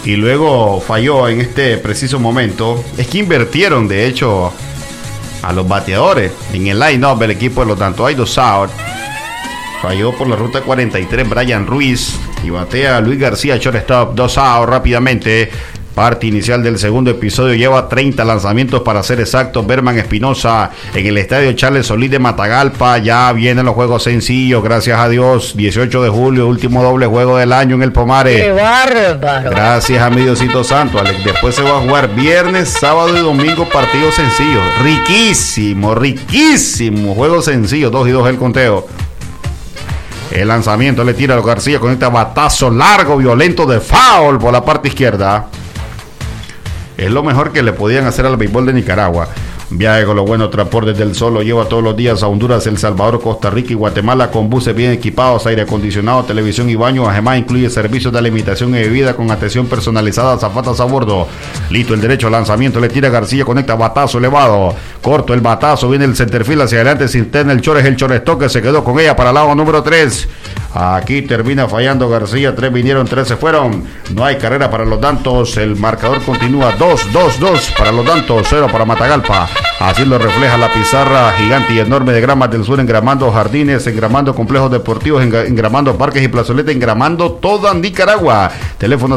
y luego falló en este preciso momento. Es que invirtieron, de hecho, a los bateadores en el line-up del equipo de los Dantos. Hay 2 out. Falló por la ruta 43 Brian Ruiz y batea Luis García, shortstop. 2 out rápidamente. Parte inicial del segundo episodio, lleva 30 lanzamientos para ser exactos. Berman Espinosa en el estadio Charles Solís de Matagalpa. Ya vienen los juegos sencillos, gracias a Dios. 18 de julio, último doble juego del año en el Pomare. ¡Qué bárbaro! Gracias a mi Diosito Santo, Alex. Después se va a jugar viernes, sábado y domingo partidos sencillos. Riquísimo, riquísimo. Juegos sencillos, 2-2 el conteo. El lanzamiento le tira a García, conecta batazo largo, violento de foul por la parte izquierda. Es lo mejor que le podían hacer al béisbol de Nicaragua. Viaje con los buenos transportes del Sol lo lleva todos los días a Honduras, El Salvador, Costa Rica y Guatemala con buses bien equipados, aire acondicionado, televisión y baño. Además incluye servicios de alimentación y bebida con atención personalizada, azafatas a bordo. Listo el derecho, lanzamiento, le tira García, conecta batazo elevado. Corto el batazo, viene el centerfield hacia adelante, se interna el Chores, el Chorestó que se quedó con ella para el lado número 3. Aquí termina fallando García, 3 vinieron, 3 se fueron. No hay carrera para los Dantos, el marcador continúa 2-2-2 para los Dantos, 0 para Matagalpa. Así lo refleja la pizarra gigante y enorme de Gramas del Sur, engramando jardines, engramando complejos deportivos, engramando parques y plazoletas, engramando toda Nicaragua. Teléfono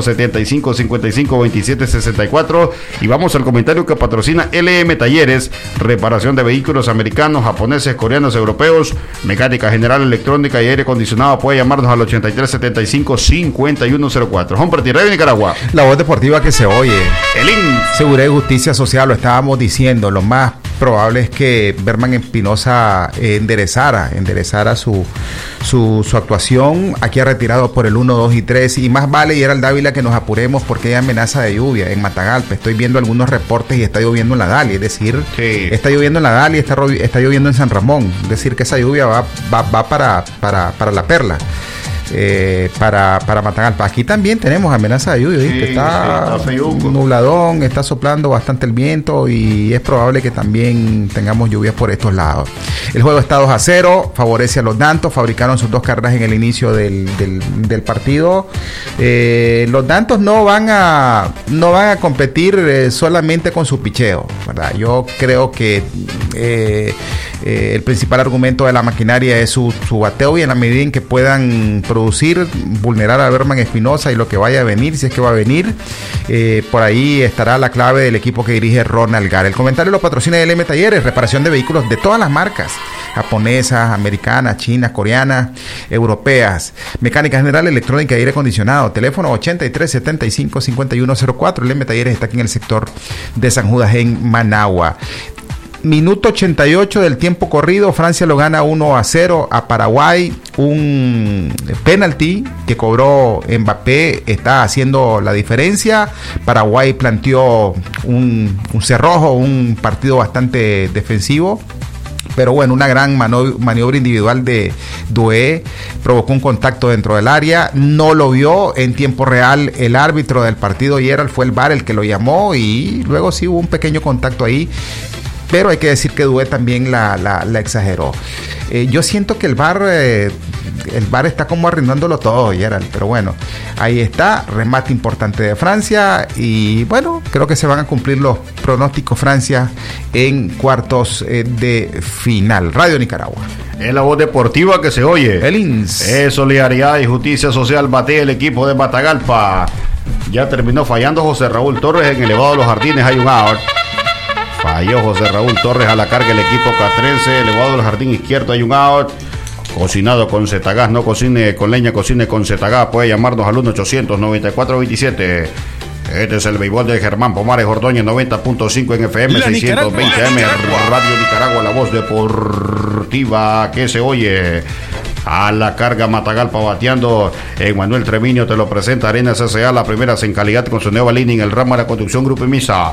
75552764. Y vamos al comentario que patrocina LM Talleres, reparación de vehículos americanos, japoneses, coreanos, europeos, mecánica general, electrónica y aire acondicionado. Puede llamarnos al 8375-5104. Hombre, Radio Nicaragua. La voz deportiva que se oye. El INS. Seguridad y Justicia Social, lo estábamos diciendo, lo más probable es que Berman Espinosa enderezara su actuación. Aquí ha retirado por el 1, 2 y 3 y más vale, Gerald Dávila, que nos apuremos porque hay amenaza de lluvia en Matagalpa. Estoy viendo algunos reportes y está lloviendo en la Dalia, es decir, sí, está lloviendo en la Dalia, está lloviendo en San Ramón, es decir, que esa lluvia va para La Perla. Para Matagalpa. Aquí también tenemos amenaza de lluvia, ¿viste? Sí, está nubladón, está soplando bastante el viento y es probable que también tengamos lluvias por estos lados. El juego está 2-0, favorece a los Dantos, fabricaron sus 2 carreras en el inicio del partido. Los Dantos no van a competir solamente con su picheo, ¿verdad? Yo creo que el principal argumento de la maquinaria es su bateo, y en la medida en que puedan producir, vulnerar a Berman Espinosa y lo que vaya a venir, si es que va a venir, por ahí estará la clave del equipo que dirige Ronald Gar. El comentario lo patrocina LM Talleres, reparación de vehículos de todas las marcas, japonesas, americanas, chinas, coreanas, europeas, mecánica general, electrónica y aire acondicionado. Teléfono 8375-5104. LM Talleres está aquí en el sector de San Judas, en Managua. Minuto 88 del tiempo corrido, Francia lo gana 1-0 a Paraguay. Un penalti que cobró Mbappé está haciendo la diferencia. Paraguay planteó un cerrojo, un partido bastante defensivo. Pero bueno, una gran maniobra individual de Doué provocó un contacto dentro del área. No lo vio en tiempo real el árbitro del partido, Gerald, fue el VAR el que lo llamó y luego sí hubo un pequeño contacto ahí. Pero hay que decir que Doué también la exageró. Yo siento que el VAR está como arruinándolo todo, Gerald. Pero bueno, ahí está, remate importante de Francia. Y bueno, creo que se van a cumplir los pronósticos Francia en cuartos de final. Radio Nicaragua. Es la voz deportiva que se oye. El INS. Es Solidaridad y Justicia Social. Batea el equipo de Matagalpa. Ya terminó fallando José Raúl Torres en elevado de los jardines. Hay un out. Falló José Raúl Torres a la carga el equipo catrense, elevado del jardín izquierdo, hay un out. Cocinado con Zetagás, no cocine con leña, cocine con Zetagás. Puede llamarnos al 1-800-9427. Este es el béisbol de Germán Pomares Ordóñez, 90.5 en FM, 620 AM, Radio Nicaragua, la voz deportiva que se oye. A la carga Matagalpa bateando Manuel Treviño, te lo presenta Arenas S.A., la primera en calidad con su nueva línea en el ramo de la construcción, Grupo Misa,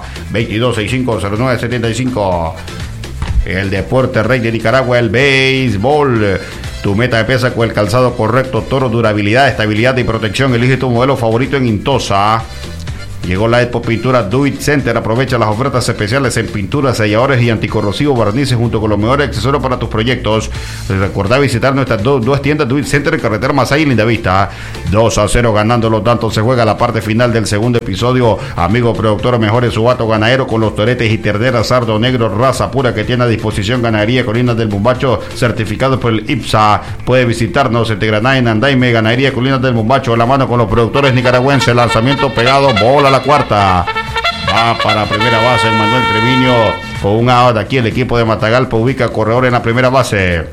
22650975. El deporte rey de Nicaragua, el béisbol. Tu meta de pesa con el calzado correcto, Toro, durabilidad, estabilidad y protección. Elige tu modelo favorito en Intosa. Llegó la Expo Pintura Do It Center. Aprovecha las ofertas especiales en pinturas, selladores y anticorrosivos, barnices, junto con los mejores accesorios para tus proyectos. Recordá visitar nuestras dos tiendas Do It Center en Carretera Masay y Lindavista. 2-0 ganando los tantos. Se juega la parte final del segundo episodio. Amigo productor, mejores subato ganadero con los toretes y terneras sardo negro, raza pura que tiene a disposición. Ganadería Colinas del Bombacho, certificado por el IPSA. Puede visitarnos en Tegranay, en Andaime. Ganadería Colinas del Bombacho, a la mano con los productores nicaragüenses. Lanzamiento pegado, bola la cuarta. Va para primera base Manuel Treviño con un out. Aquí el equipo de Matagalpa ubica corredor en la primera base.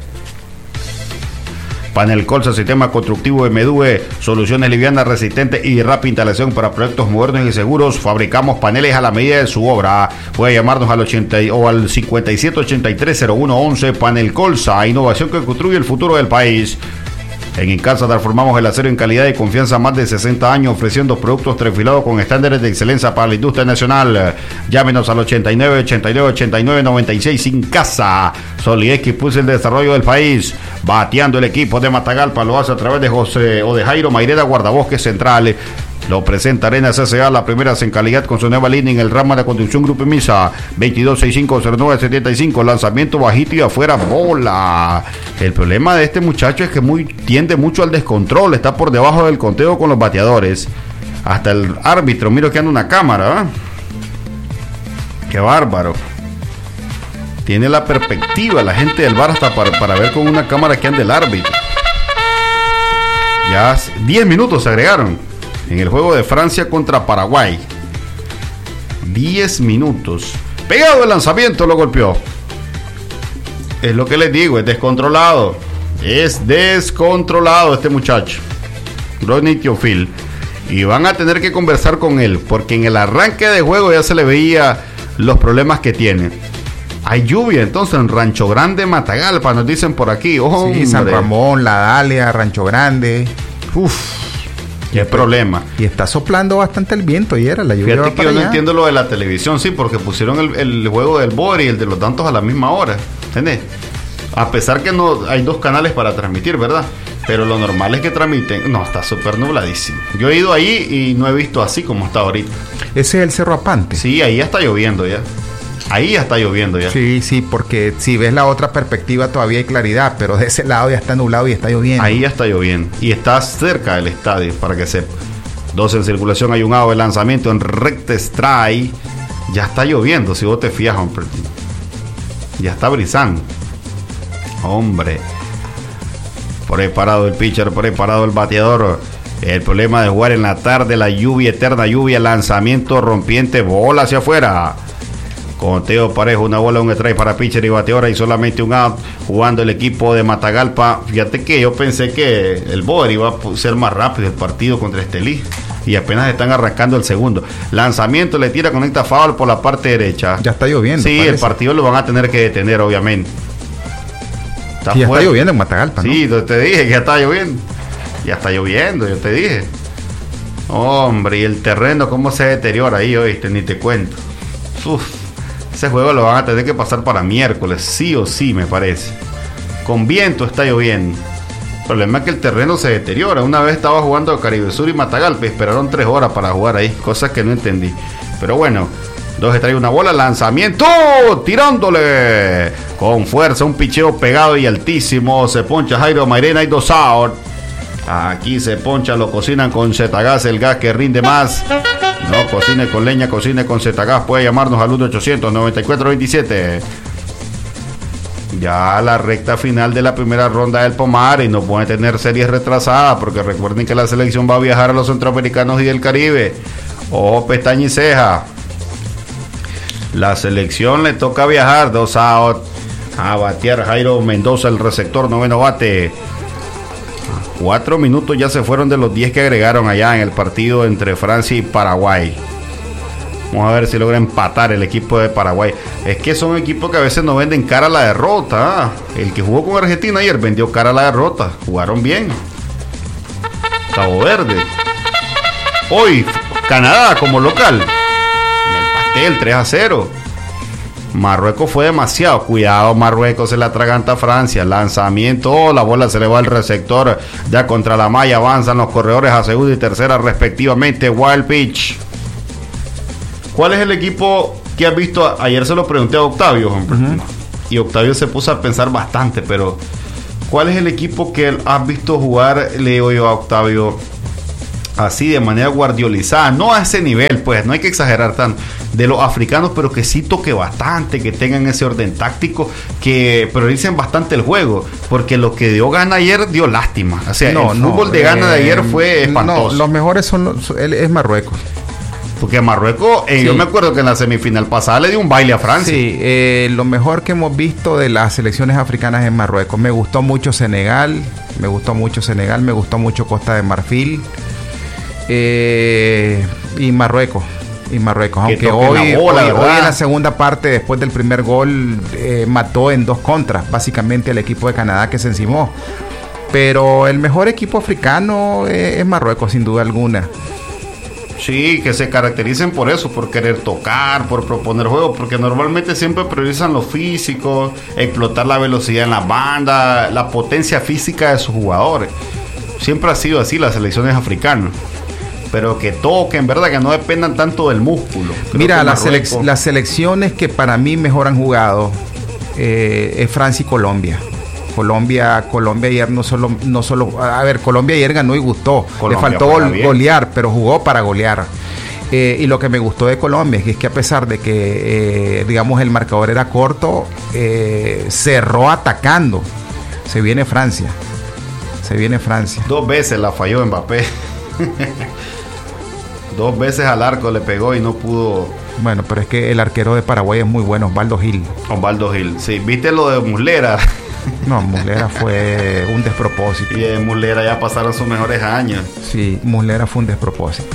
Panel Colza, sistema constructivo de Medue, soluciones livianas, resistentes y de rápida instalación para proyectos modernos y seguros. Fabricamos paneles a la medida de su obra. Puede llamarnos al 80 o al 5783-0111. Panel Colza, innovación que construye el futuro del país. En Incasa transformamos el acero en calidad y confianza más de 60 años, ofreciendo productos trefilados con estándares de excelencia para la industria nacional. Llámenos al 89 89 89 96 Incasa. Solidez que impulsa el desarrollo del país. Bateando el equipo de Matagalpa, lo hace a través de José o de Jairo Maireda, guardabosques central. Lo presenta Arenas S.A., la primera en calidad con su nueva línea en el ramo de construcción Grupo Misa. 22650975, lanzamiento bajito y afuera, bola. El problema de este muchacho es que tiende mucho al descontrol, está por debajo del conteo con los bateadores. Hasta el árbitro, miro que anda una cámara, ¿eh? Qué bárbaro. Tiene la perspectiva la gente del bar hasta para ver con una cámara que anda el árbitro. Ya 10 minutos se agregaron en el juego de Francia contra Paraguay. 10 minutos. Pegado el lanzamiento, lo golpeó. Es lo que les digo, es descontrolado. Es descontrolado este muchacho, Rodney Teofil. Y van a tener que conversar con él, porque en el arranque de juego ya se le veía los problemas que tiene. Hay lluvia entonces en Rancho Grande, Matagalpa, nos dicen por aquí. Sí, San Ramón, La Dalia, Rancho Grande. Qué problema. Y está soplando bastante el viento y era la lluvia. Fíjate que yo no entiendo lo de la televisión, sí, porque pusieron el juego del Bori y el de los tantos a la misma hora. ¿Entendés? A pesar que no hay dos canales para transmitir, ¿verdad? Pero lo normal es que transmiten. No, está súper nubladísimo. Yo he ido ahí y no he visto así como está ahorita. Ese es el Cerro Apante. Sí, ahí ya está lloviendo ya. Ahí ya está lloviendo ya. Sí, porque si ves la otra perspectiva todavía hay claridad, pero de ese lado ya está nublado y está lloviendo. Ahí ya está lloviendo. Y está cerca del estadio, para que sepa. 2 en circulación, hay un out de lanzamiento en recta strike. Ya está lloviendo, si vos te fijas, hombre. Ya está brisando. Hombre. Por ahí parado el pitcher, por ahí parado el bateador. El problema de jugar en la tarde, la lluvia, eterna lluvia, lanzamiento rompiente, bola hacia afuera. Conteo parejo, una bola, un strike para pitcher y bateadora y solamente un out jugando el equipo de Matagalpa. Fíjate que yo pensé que el Boer iba a ser más rápido el partido contra Estelí y apenas están arrancando el segundo. Lanzamiento, le tira, conecta foul por la parte derecha. Ya está lloviendo. Sí, parece. El partido lo van a tener que detener, obviamente. Sí, ya está lloviendo en Matagalpa, ¿no? Sí, te dije que ya está lloviendo. Ya está lloviendo, yo te dije. Hombre, y el terreno cómo se deteriora ahí, oíste, ni te cuento. Ese juego lo van a tener que pasar para miércoles, sí o sí, me parece. Con viento está lloviendo. El problema es que el terreno se deteriora. Una vez estaba jugando Caribe Sur y Matagalpa, esperaron 3 horas para jugar ahí, cosas que no entendí. Pero bueno, 2 trae una bola, lanzamiento, tirándole con fuerza, un picheo pegado y altísimo. Se poncha Jairo Mairena y 2 out. Aquí se poncha, lo cocinan con Zetagas, el gas que rinde más. No cocine con leña, cocine con Zetagas. Puede llamarnos al 1-800-9427. Ya la recta final de la primera ronda del Pomar y no puede tener series retrasadas, porque recuerden que la selección va a viajar a los centroamericanos y del Caribe. Ojo, pestaña y ceja. La selección le toca viajar, 2 out. A batear Jairo Mendoza, el receptor, 9º bate. 4 minutos ya se fueron de los 10 que agregaron allá en el partido entre Francia y Paraguay. Vamos a ver si logra empatar el equipo de Paraguay. Es que son equipos que a veces no venden cara a la derrota. El que jugó con Argentina ayer vendió cara a la derrota. Jugaron bien. Cabo Verde. Hoy, Canadá como local. En el pastel, 3-0. Marruecos fue demasiado. Cuidado, Marruecos se la atraganta a Francia. Lanzamiento, la bola se le va al receptor. Ya contra la malla avanzan los corredores a segunda y tercera respectivamente. Wild pitch. ¿Cuál es el equipo que has visto? Ayer se lo pregunté a Octavio, hombre. Y Octavio se puso a pensar bastante, pero ¿cuál es el equipo que has visto jugar, le digo yo a Octavio, así de manera guardiolizada? No a ese nivel, pues, no hay que exagerar tanto, de los africanos, pero que sí toque bastante, que tengan ese orden táctico, que prioricen bastante el juego, porque lo que dio Ghana ayer dio lástima. O sea, el fútbol de Ghana de ayer fue espantoso. No, los mejores es Marruecos. Porque Marruecos, sí. Yo me acuerdo que en la semifinal pasada le dio un baile a Francia. Sí, lo mejor que hemos visto de las selecciones africanas es Marruecos. Me gustó mucho Senegal, me gustó mucho Costa de Marfil y Marruecos. Aunque hoy en la segunda parte, después del primer gol, mató en 2 contras, básicamente el equipo de Canadá que se encimó. Pero el mejor equipo africano es Marruecos, sin duda alguna. Sí, que se caractericen por eso, por querer tocar, por proponer juego, porque normalmente siempre priorizan lo físico, explotar la velocidad en la banda, la potencia física de sus jugadores. Siempre ha sido así las selecciones africanas. Pero que toquen, ¿verdad? Que no dependan tanto del músculo. Mira, las selecciones que para mí mejor han jugado es Francia y Colombia. Colombia ayer no solo, a ver, Colombia ayer ganó y gustó. Le faltó golear, pero jugó para golear. Y lo que me gustó de Colombia es que a pesar de que, digamos, el marcador era corto, cerró atacando. Se viene Francia. 2 veces la falló Mbappé. 2 veces al arco le pegó y no pudo. Bueno, pero es que el arquero de Paraguay es muy bueno, Osvaldo Gil, sí. ¿Viste lo de Muslera? No, Muslera fue un despropósito. Y de Muslera ya pasaron sus mejores años. Sí, Muslera fue un despropósito.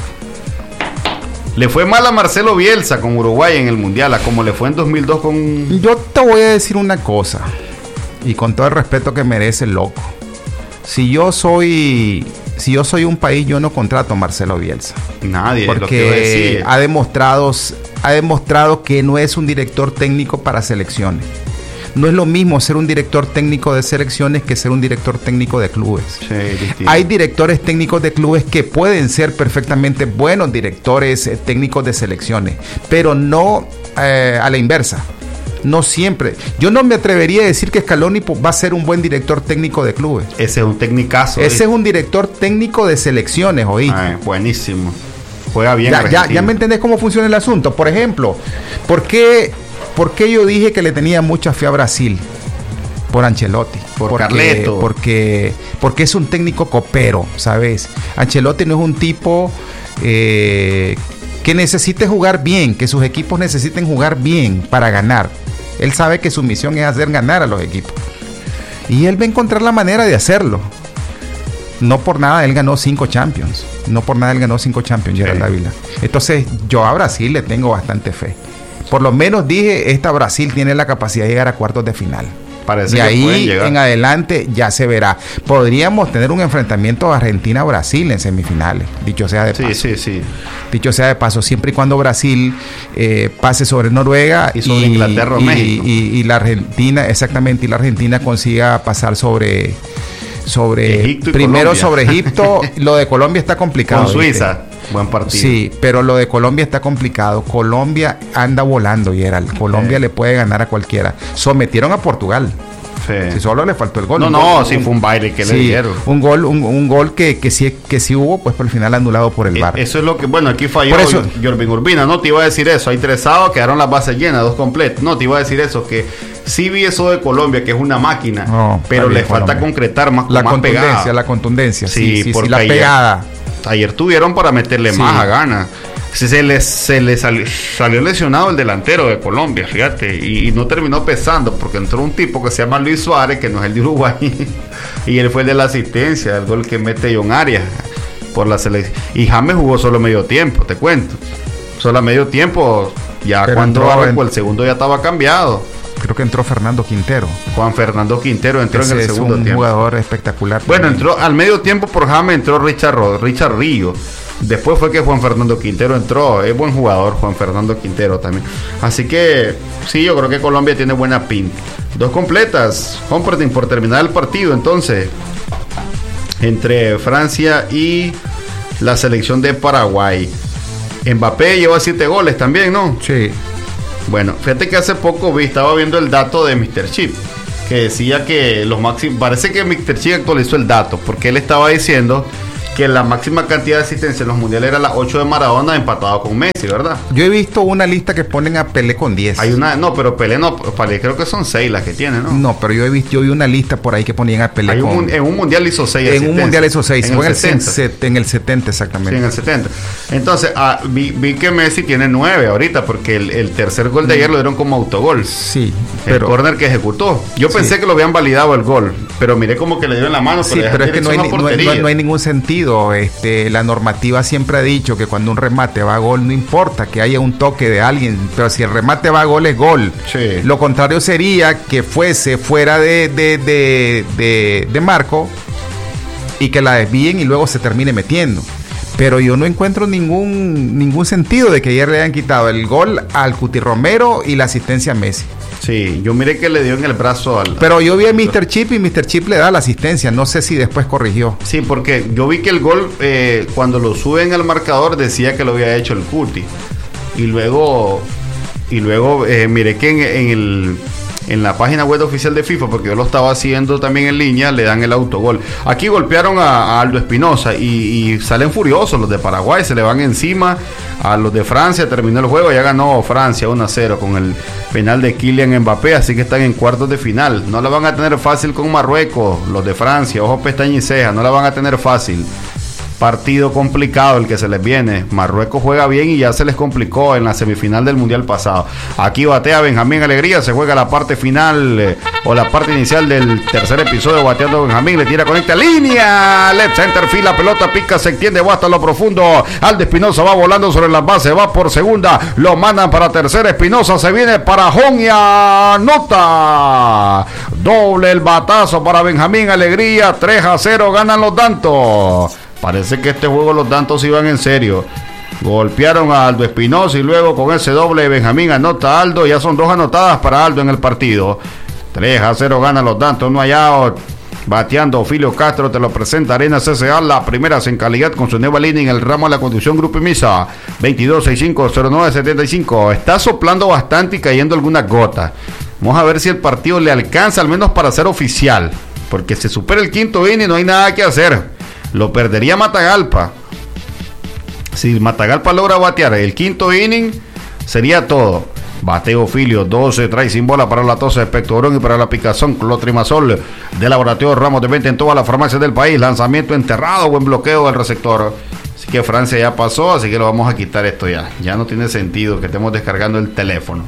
Le fue mal a Marcelo Bielsa con Uruguay en el Mundial, a como le fue en 2002 con... Yo te voy a decir una cosa, y con todo el respeto que merece el loco. Si yo soy un país, yo no contrato a Marcelo Bielsa. Nadie, porque lo que yo decía. ha demostrado que no es un director técnico para selecciones. No es lo mismo ser un director técnico de selecciones que ser un director técnico de clubes. Sí, hay directores técnicos de clubes que pueden ser perfectamente buenos directores técnicos de selecciones, pero no a la inversa. No siempre. Yo no me atrevería a decir que Scaloni va a ser un buen director técnico de clubes. Ese es un tecnicazo. Ese es un director técnico de selecciones, ¿oí? Buenísimo. Juega bien. Ya me entendés cómo funciona el asunto. Por ejemplo, ¿por qué yo dije que le tenía mucha fe a Brasil? Por Ancelotti. Por Carleto. Porque es un técnico copero, ¿sabes? Ancelotti no es un tipo que necesite jugar bien, que sus equipos necesiten jugar bien para ganar. Él sabe que su misión es hacer ganar a los equipos. Y él va a encontrar la manera de hacerlo. No por nada él ganó 5 Champions. Gerald Ávila. Entonces yo a Brasil le tengo bastante fe. Por lo menos dije, esta Brasil tiene la capacidad de llegar a cuartos de final. Parece y que ahí en adelante ya se verá. Podríamos tener un enfrentamiento Argentina-Brasil en semifinales, dicho sea de paso. Sí. Dicho sea de paso, siempre y cuando Brasil pase sobre Noruega y sobre Inglaterra o México. Y la Argentina, exactamente, y la Argentina consiga pasar sobre Egipto primero Colombia. sobre Egipto. Lo de Colombia está complicado. Con Suiza, buen partido. Sí, pero lo de Colombia está complicado. Colombia anda volando, Gerald. Colombia le puede ganar a cualquiera. Sometieron a Portugal. Sí. Si solo le faltó el gol. Sí fue un baile que le dieron. Un gol que sí hubo, pues por el final anulado por el VAR. Eso es lo que, bueno, aquí falló Jorvin Urbina. No te iba a decir eso. Hay 3 sábados, quedaron las bases llenas, 2 completos. No, te iba a decir eso, que sí vi eso de Colombia, que es una máquina, pero le falta concretar más, la contundencia. Sí, la pegada. Ayer tuvieron para meterle más a Ghana. Se le salió lesionado el delantero de Colombia, fíjate, y no terminó pesando porque entró un tipo que se llama Luis Suárez, que no es el de Uruguay, y él fue el de la asistencia, el gol que mete John Arias por la selección. Y James jugó solo medio tiempo, te cuento. Solo medio tiempo, ya pero cuando el segundo ya estaba cambiado. Creo que entró Fernando Quintero. Juan Fernando Quintero entró en el segundo tiempo. Es un jugador espectacular. Bueno, entró al medio tiempo por James, entró Richard Río. Después fue que Juan Fernando Quintero entró. Es buen jugador Juan Fernando Quintero también. Así que sí, yo creo que Colombia tiene buena pinta. 2 completas. Comparten por terminar el partido entonces entre Francia y la selección de Paraguay. Mbappé lleva 7 goles también, ¿no? Sí. Bueno, fíjate que hace poco estaba viendo el dato de Mr. Chip, que decía que los máximos, parece que Mr. Chip actualizó el dato, porque él estaba diciendo que la máxima cantidad de asistencia en los mundiales era las 8 de Maradona empatado con Messi, ¿verdad? Yo he visto una lista que ponen a Pelé con 10. Hay una, no, pero Pelé no, Pelé creo que son 6 las que tiene, ¿no? No, pero yo vi una lista por ahí que ponían a Pelé con... en un mundial hizo 6 En un mundial hizo 6, en fue el 70. En el 70 exactamente. Sí, en el 70. Entonces, vi que Messi tiene 9 ahorita, porque el tercer gol de ayer lo dieron como autogol. Sí, pero... El córner que ejecutó. Yo pensé que lo habían validado el gol, pero miré como que le dio en la mano. Sí, pero es que no hay ningún sentido. La normativa siempre ha dicho que cuando un remate va a gol, no importa que haya un toque de alguien, pero si el remate va a gol, es gol. Sí. Lo contrario sería que fuese fuera de marco y que la desvíen y luego se termine metiendo. Pero yo no encuentro ningún sentido de que ayer le hayan quitado el gol al Cuti Romero y la asistencia a Messi. Sí, yo miré que le dio en el brazo al... Pero yo vi a Mr. Chip y Mr. Chip le da la asistencia. No sé si después corrigió. Sí, porque yo vi que el gol, cuando lo suben al marcador, decía que lo había hecho el Cuti. Y luego miré que en la página web oficial de FIFA, porque yo lo estaba haciendo también en línea, le dan el autogol. Aquí golpearon a Aldo Espinosa y salen furiosos los de Paraguay, se le van encima a los de Francia. Terminó el juego, ya ganó Francia 1-0 con el penal de Kylian Mbappé, así que están en cuartos de final. No la van a tener fácil con Marruecos, los de Francia, ojo, pestaña y ceja, no la van a tener fácil. Partido complicado el que se les viene. Marruecos juega bien y ya se les complicó en la semifinal del mundial pasado. Aquí batea Benjamín Alegría, se juega la parte final o la parte inicial del tercer episodio. Bateando Benjamín, le tira, conecta línea, left center field, la pelota pica, se extiende, va hasta lo profundo. Aldo Espinosa va volando sobre las bases, va por segunda, lo mandan para tercera. Espinosa se viene para Jonia, nota doble el batazo para Benjamín Alegría. 3-0 ganan los Dantos. Parece que este juego los Dantos iban en serio. Golpearon a Aldo Espinosa y luego con ese doble Benjamín anota a Aldo. Ya son 2 anotadas para Aldo en el partido. 3-0 ganan los Dantos. No hay out. Bateando Ofilio Castro, te lo presenta Arena CCA, la primera en calidad con su nueva línea en el ramo de la conducción Grupo Imisa. 2265-0975. Está soplando bastante y cayendo algunas gotas. Vamos a ver si el partido le alcanza al menos para ser oficial. Porque si supera el quinto inning no hay nada que hacer. Lo perdería Matagalpa. Si Matagalpa logra batear el quinto inning, sería todo. Bateo Filio, 12, trae sin bola para la tos de Pectorón y para la picazón Clotrimazol de Laboratorio Ramos de venta en todas las farmacias del país. Lanzamiento enterrado, buen bloqueo del receptor. Así que Francia ya pasó, así que lo vamos a quitar esto ya. Ya no tiene sentido que estemos descargando el teléfono.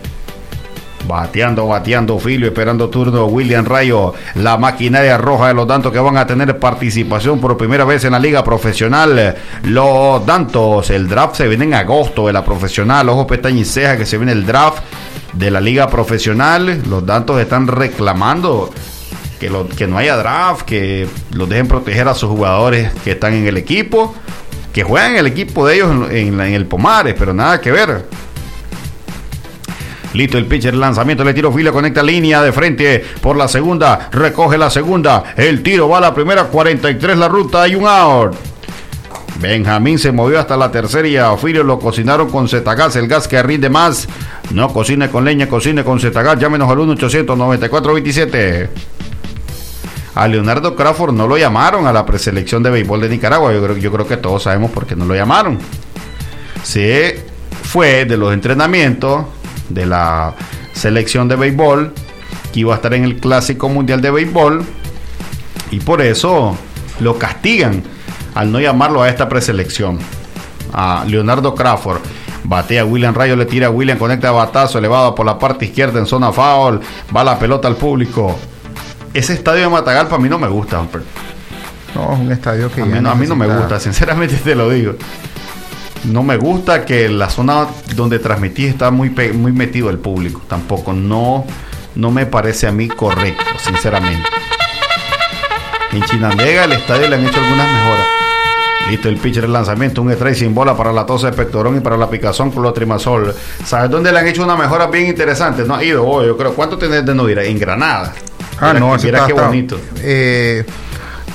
Bateando Filio, esperando turno William Rayo, la maquinaria roja de los Dantos que van a tener participación por primera vez en la liga profesional. Los Dantos, el draft se viene en agosto de la profesional, ojo pestaña y ceja que se viene el draft de la liga profesional. Los Dantos están reclamando que no haya draft, que los dejen proteger a sus jugadores que están en el equipo, que juegan en el equipo de ellos en el Pomares, pero nada que ver. Listo el pitcher, lanzamiento, le tiro Filio, conecta línea de frente por la segunda, recoge la segunda, el tiro va a la primera, 43 la ruta, hay un out. Benjamín se movió hasta la tercera y a Filio lo cocinaron con Zetagas, el gas que rinde más. No cocine con leña, cocine con Zetagas, llámenos al 1-800-9427. A Leonardo Crawford no lo llamaron a la preselección de béisbol de Nicaragua, yo creo que todos sabemos por qué no lo llamaron. Se fue de los entrenamientos de la selección de béisbol que iba a estar en el Clásico Mundial de Béisbol y por eso lo castigan al no llamarlo a esta preselección. A Leonardo Crawford batea William Rayo, le tira a William, conecta batazo elevado por la parte izquierda en zona foul, va la pelota al público. Ese estadio de Matagalpa a mí no me gusta. No, es un estadio que a mí no me gusta, sinceramente te lo digo. No me gusta que la zona donde transmití está muy metido el público. Tampoco, no me parece a mí correcto, sinceramente. En Chinandega el estadio le han hecho algunas mejoras. Listo el pitcher, el lanzamiento, un strike sin bola para la tos de Pectorón y para la picazón Clotrimazol. ¿Sabes dónde le han hecho una mejora bien interesante? No ha ido, yo creo. ¿Cuánto tenés de no ir? En Granada. No, mira qué bonito.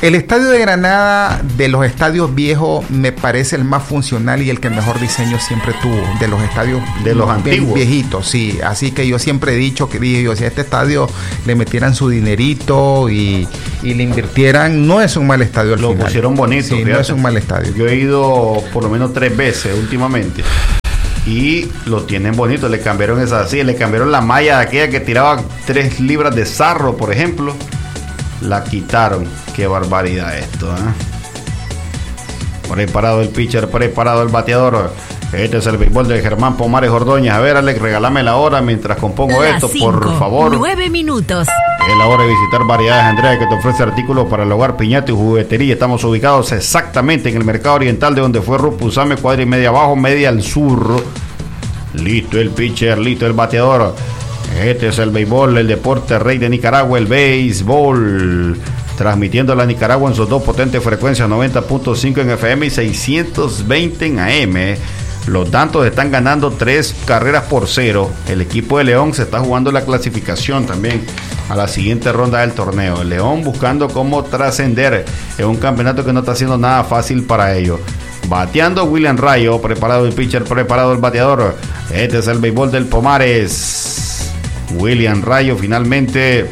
El estadio de Granada, de los estadios viejos, me parece el más funcional y el que mejor diseño siempre tuvo, de los estadios de los antiguos viejitos, sí. Así que yo siempre he dicho que si a este estadio le metieran su dinerito y le invirtieran, no es un mal estadio al final. Lo pusieron bonito. Sí, no es un mal estadio. Yo he ido por lo menos 3 veces últimamente y lo tienen bonito. Le cambiaron le cambiaron la malla de aquella que tiraba 3 libras de sarro, por ejemplo. La quitaron. Qué barbaridad esto, Preparado el pitcher, preparado el bateador. Este es el béisbol de Germán Pomares Ordóñez. A ver, Alex, regálame la hora mientras compongo esto, por favor. 9 minutos. Es la hora de visitar Variedades Andrea, que te ofrece artículos para el hogar, piñata y juguetería. Estamos ubicados exactamente en el mercado oriental, de donde fue Rupusame, cuadra y media abajo, media al sur. Listo el pitcher, listo el bateador. Este es el béisbol, el deporte rey de Nicaragua, el béisbol. Transmitiendo a la Nicaragua en sus 2 potentes frecuencias, 90.5 en FM y 620 en AM. Los Dantos están ganando 3 carreras por 0. El equipo de León se está jugando la clasificación también a la siguiente ronda del torneo. El León buscando cómo trascender en un campeonato que no está siendo nada fácil para ellos. Bateando William Rayo, preparado el pitcher, preparado el bateador. Este es el béisbol del Pomares. William Rayo finalmente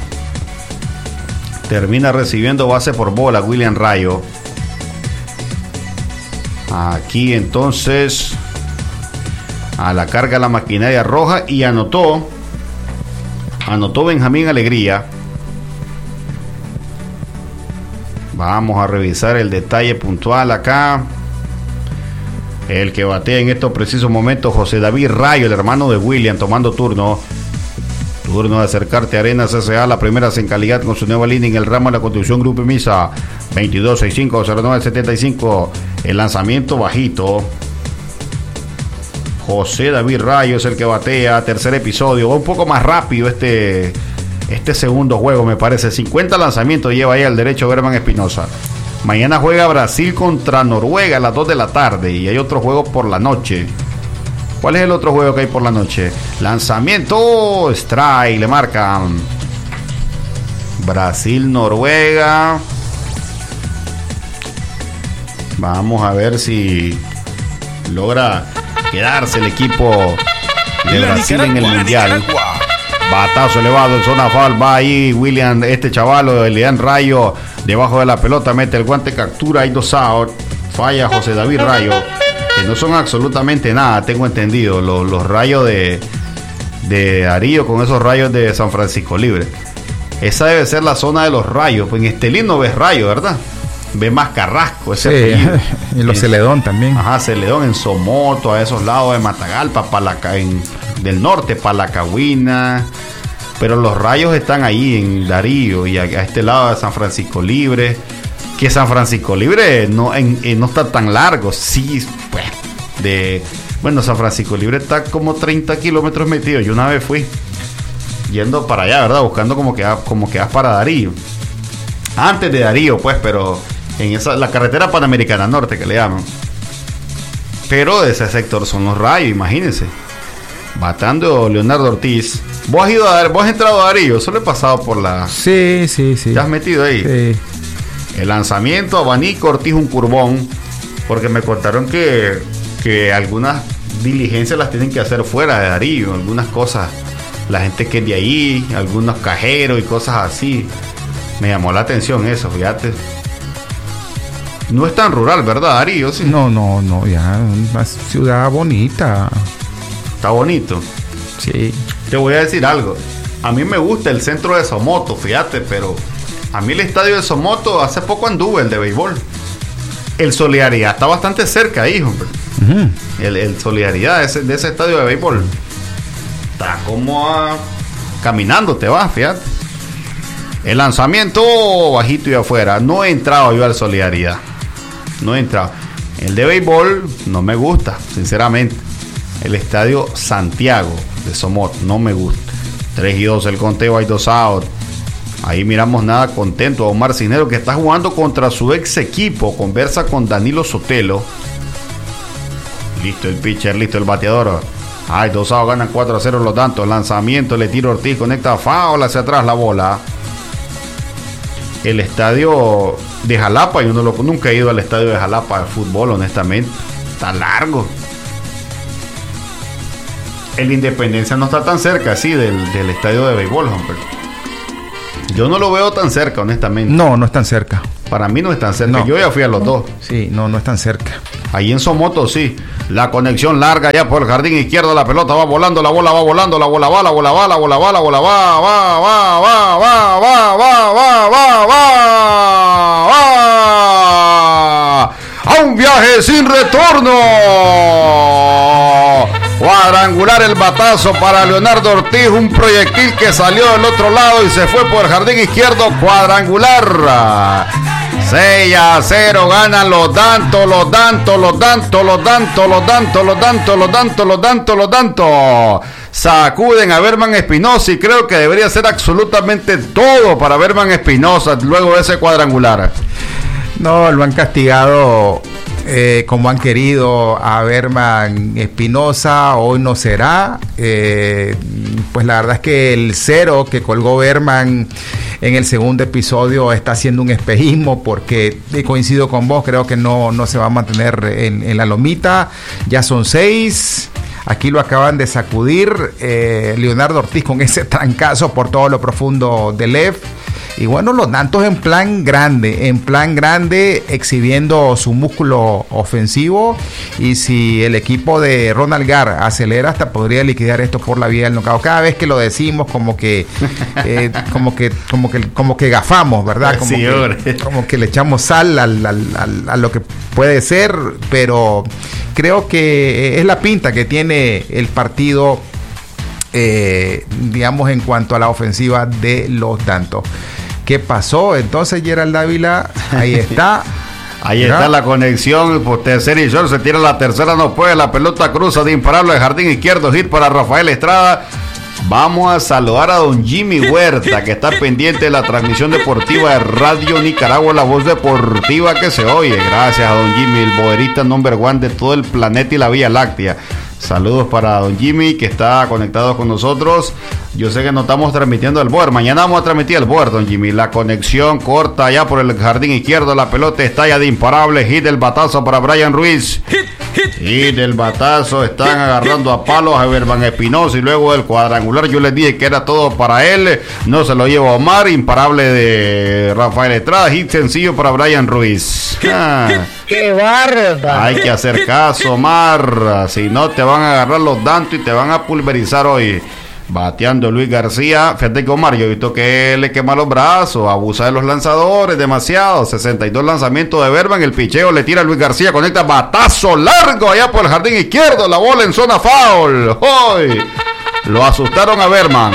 termina recibiendo base por bola. William Rayo. Aquí entonces a la carga la maquinaria roja y anotó Benjamín Alegría. Vamos a revisar el detalle puntual acá. El que batea en estos precisos momentos, José David Rayo, el hermano de William, tomando turno. Turno de acercarte a Arenas S.A., la primera en calidad con su nueva línea en el ramo de la construcción Grupo Misa. 2265-0975. El lanzamiento bajito. José David Rayo es el que batea. Tercer episodio. Va un poco más rápido este segundo juego, me parece. 50 lanzamientos lleva ahí al derecho Germán Espinosa. Mañana juega Brasil contra Noruega a las 2 de la tarde. Y hay otro juego por la noche. ¿Cuál es el otro juego que hay por la noche? Lanzamiento, strike, le marcan. Brasil-Noruega. Vamos a ver si logra quedarse el equipo de Brasil en el Mundial. Batazo elevado en zona foul. Va ahí William, este chavalo, Elian Rayo, debajo de la pelota, mete el guante, captura, hay 2 out. Falla José David Rayo. Que no son absolutamente nada, tengo entendido, los rayos de Darío con esos rayos de San Francisco Libre. Esa debe ser la zona de los rayos. Pues en Estelín no ves rayo, ¿verdad? Ves más Carrasco, ese sí, y los Celedón también. Ajá, Celedón, en Somoto, a esos lados de Matagalpa, del norte, Palacagüina. Pero los rayos están ahí en Darío y a este lado de San Francisco Libre. Que San Francisco Libre no está tan largo. Sí, pues, San Francisco Libre está como 30 kilómetros metido. Yo una vez fui yendo para allá, ¿verdad? Buscando como que vas para Darío. Antes de Darío, pues, pero en la carretera Panamericana Norte que le llaman. Pero de ese sector son los rayos, imagínense. Batando Leonardo Ortiz. ¿Vos has entrado a Darío? Solo he pasado por la... Sí. ¿Te has metido ahí? Sí. El lanzamiento, abanico, Ortiz un curvón. Porque me contaron que algunas diligencias las tienen que hacer fuera de Darío. Algunas cosas, la gente que es de ahí, algunos cajeros y cosas así. Me llamó la atención eso, fíjate. No es tan rural, ¿verdad, Darío? ¿Sí? No, ya una ciudad bonita. Está bonito. Sí. Te voy a decir algo. A mí me gusta el centro de Somoto, fíjate, pero a mí el estadio de Somoto, hace poco anduve, el de béisbol. El Solidaridad está bastante cerca ahí, hombre. Uh-huh. El Solidaridad de ese estadio de béisbol. Está como caminando, te vas, fíjate. El lanzamiento bajito y afuera. No he entrado yo al Solidaridad. No he entrado. El de béisbol no me gusta, sinceramente. El estadio Santiago de Somoto no me gusta. 3-2 el conteo, hay 2 out. Ahí miramos nada contento a Omar Cisneros, que está jugando contra su ex equipo. Conversa con Danilo Sotelo. Listo el pitcher, listo el bateador. Hay 2 outs, ganan 4-0 los Dantos. Lanzamiento, le tira Ortiz, conecta foul hacia atrás la bola. el estadio de Jalapa, yo nunca he ido al estadio de Jalapa de fútbol, honestamente. Está largo. El Independencia no está tan cerca, sí, del estadio de béisbol, hombre. Yo no lo veo tan cerca, honestamente. No es tan cerca. Para mí no es tan cerca. No. Yo ya fui a los dos. Sí, no es tan cerca. Ahí en Somoto, sí. La conexión larga ya por el jardín izquierdo. La pelota va volando, la bola va volando, la bola va, la bola va, la bola va, la bola va, va. A un viaje sin retorno. Cuadrangular el batazo para Leonardo Ortiz, un proyectil que salió del otro lado y se fue por el jardín izquierdo. Cuadrangular. 6-0 ganan los Dantos. Sacuden a Berman Espinosa y creo que debería ser absolutamente todo para Berman Espinosa luego de ese cuadrangular. No, lo han castigado como han querido a Berman Espinosa. Hoy no será. Pues la verdad es que el 0 que colgó Berman en el segundo episodio está haciendo un espejismo, porque coincido con vos, creo que no se va a mantener en la lomita. Ya son 6. Aquí lo acaban de sacudir Leonardo Ortiz con ese trancazo por todo lo profundo del left. Y bueno, los Dantos en plan grande, exhibiendo su músculo ofensivo. Y si el equipo de Ronald Gar acelera, hasta podría liquidar esto por la vía del knockout. Cada vez que lo decimos, como que gafamos, ¿verdad? Como que le echamos sal a lo que puede ser, pero creo que es la pinta que tiene el partido, digamos, en cuanto a la ofensiva de los Dantos. ¿Qué pasó? Entonces Gerald Dávila, ahí está. Ahí está la conexión, por tercera y short, se tira la tercera, no puede, la pelota cruza de imparable al jardín izquierdo, hit para Rafael Estrada. Vamos a saludar a don Jimmy Huerta, que está pendiente de la transmisión deportiva de Radio Nicaragua, la voz deportiva que se oye. Gracias a don Jimmy, el boderista number one de todo el planeta y la Vía Láctea. Saludos para don Jimmy, que está conectado con nosotros. Yo sé que no estamos transmitiendo el board. Mañana vamos a transmitir el board, don Jimmy. La conexión corta allá por el jardín izquierdo. La pelota estalla de imparable. Hit del batazo para Brian Ruiz. Hit del batazo. Están agarrando a palos a Berman Espinosa. Y luego del cuadrangular, yo les dije que era todo para él. No se lo lleva Omar. Imparable de Rafael Estrada. Hit sencillo para Brian Ruiz. ¡Qué barba! Hay que hacer caso, Omar. Si no, te van a agarrar los Dantos y te van a pulverizar hoy. Bateando Luis García. Fíjate que Omar, yo he visto que le quema los brazos, abusa de los lanzadores demasiado. 62 lanzamientos de Berman. El picheo le tira a Luis García, conecta batazo largo allá por el jardín izquierdo. La bola en zona foul. ¡Hoy! Lo asustaron a Berman.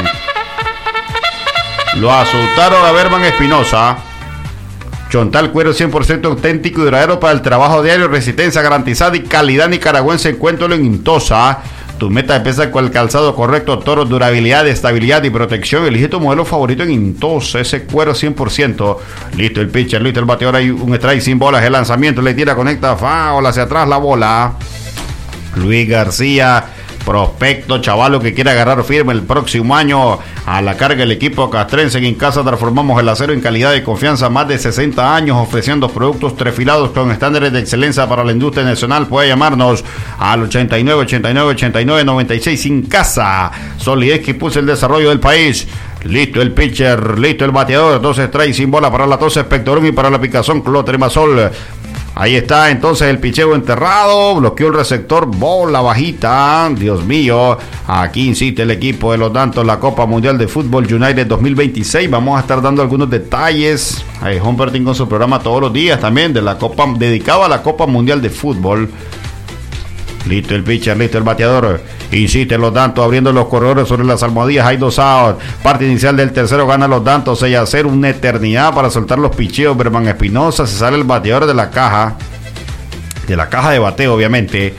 Lo asustaron a Berman Espinosa. Chontal, cuero 100% auténtico y duradero para el trabajo diario, resistencia garantizada y calidad nicaragüense. Encuéntralo en Intosa. Tu meta de pesa con el calzado correcto, toros, durabilidad, estabilidad y protección. Elige tu modelo favorito en Intosa, ese cuero 100%. Listo el pitcher, listo el bateador, hay un strike sin bolas, el lanzamiento, le tira, conecta, foul hacia atrás la bola. Luis García, prospecto, chavalo que quiere agarrar firme el próximo año a la carga del equipo castrense. En casa transformamos el acero en calidad y confianza, más de 60 años ofreciendo productos trefilados con estándares de excelencia para la industria nacional. Puede llamarnos al 89 89 89 96. En casa, solidez que impulsa el desarrollo del país. Listo el pitcher, listo el bateador, entonces trae sin bola para la tos, espectorón y para la picazón, clotrimazol. Ahí está entonces el picheo enterrado, bloqueó el receptor, bola bajita, Dios mío. Aquí insiste el equipo de los Dantos, la Copa Mundial de Fútbol United 2026. Vamos a estar dando algunos detalles. Ahí Humbertín con su programa todos los días también de la Copa, dedicado a la Copa Mundial de Fútbol. Listo el pitcher, listo el bateador. Insiste los Dantos abriendo los corredores sobre las almohadillas. Hay 2 outs. Parte inicial del tercero gana los Dantos 6-0. Una eternidad para soltar los picheos. Berman Espinosa. Se sale el bateador de la caja. De la caja de bateo, obviamente.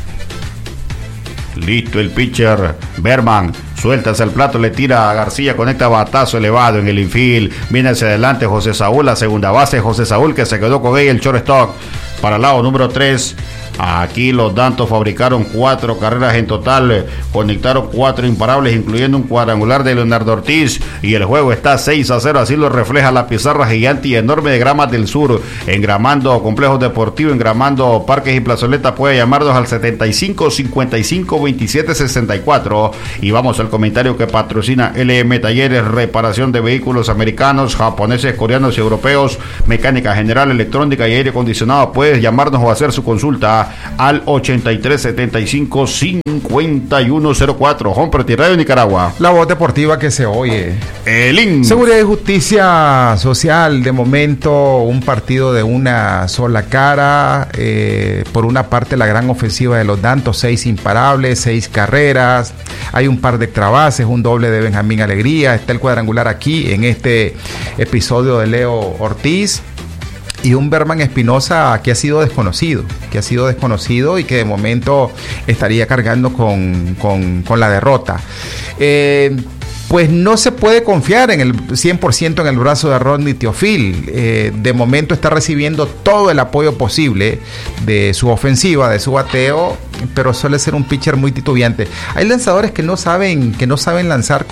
Listo el pitcher. Berman suelta hacia el plato, le tira a García, conecta batazo elevado en el infield. Viene hacia adelante José Saúl, la segunda base. José Saúl que se quedó con ella el shortstop. Para el lado número 3. Aquí los Dantos fabricaron 4 carreras en total, conectaron 4 imparables, incluyendo un cuadrangular de Leonardo Ortiz, y el juego está 6-0, así lo refleja la pizarra gigante y enorme de Gramas del Sur. Engramando Complejos Deportivos, Engramando Parques y Plazoletas, puede llamarnos al 75 55 27 64. Y vamos al comentario que patrocina LM Talleres, reparación de vehículos americanos, japoneses, coreanos y europeos, mecánica general, electrónica y aire acondicionado. Puedes llamarnos o hacer su consulta al 83 75 5104. Hombre, Radio Nicaragua. La voz deportiva que se oye. Seguridad y Justicia Social, de momento un partido de una sola cara. Por una parte, la gran ofensiva de los Dantos, 6 imparables, 6 carreras, hay un par de extrabases, un doble de Benjamín Alegría, está el cuadrangular aquí en este episodio de Leo Ortiz, y un Berman Espinosa que ha sido desconocido y que de momento estaría cargando con la derrota. Pues no se puede confiar en el 100% en el brazo de Rodney Teofil. De momento está recibiendo todo el apoyo posible de su ofensiva, de su bateo, pero suele ser un pitcher muy titubeante. Hay lanzadores que no saben lanzar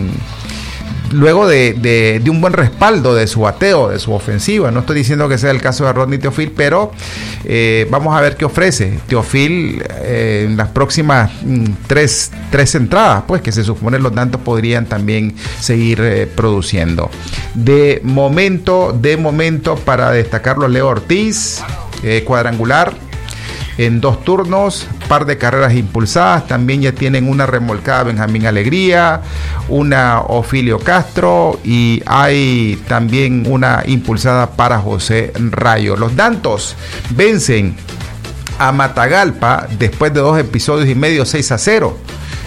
luego de un buen respaldo de su bateo, de su ofensiva. No estoy diciendo que sea el caso de Rodney Teofil, pero vamos a ver qué ofrece Teofil en las próximas tres entradas, pues, que se supone los Dantos podrían también seguir produciendo. De momento, para destacarlo, Leo Ortiz, cuadrangular en 2 turnos, par de carreras impulsadas, también ya tienen una remolcada Benjamín Alegría, una Ofilio Castro, y hay también una impulsada para José Rayo. Los Dantos vencen a Matagalpa después de 2 episodios y medio, 6-0.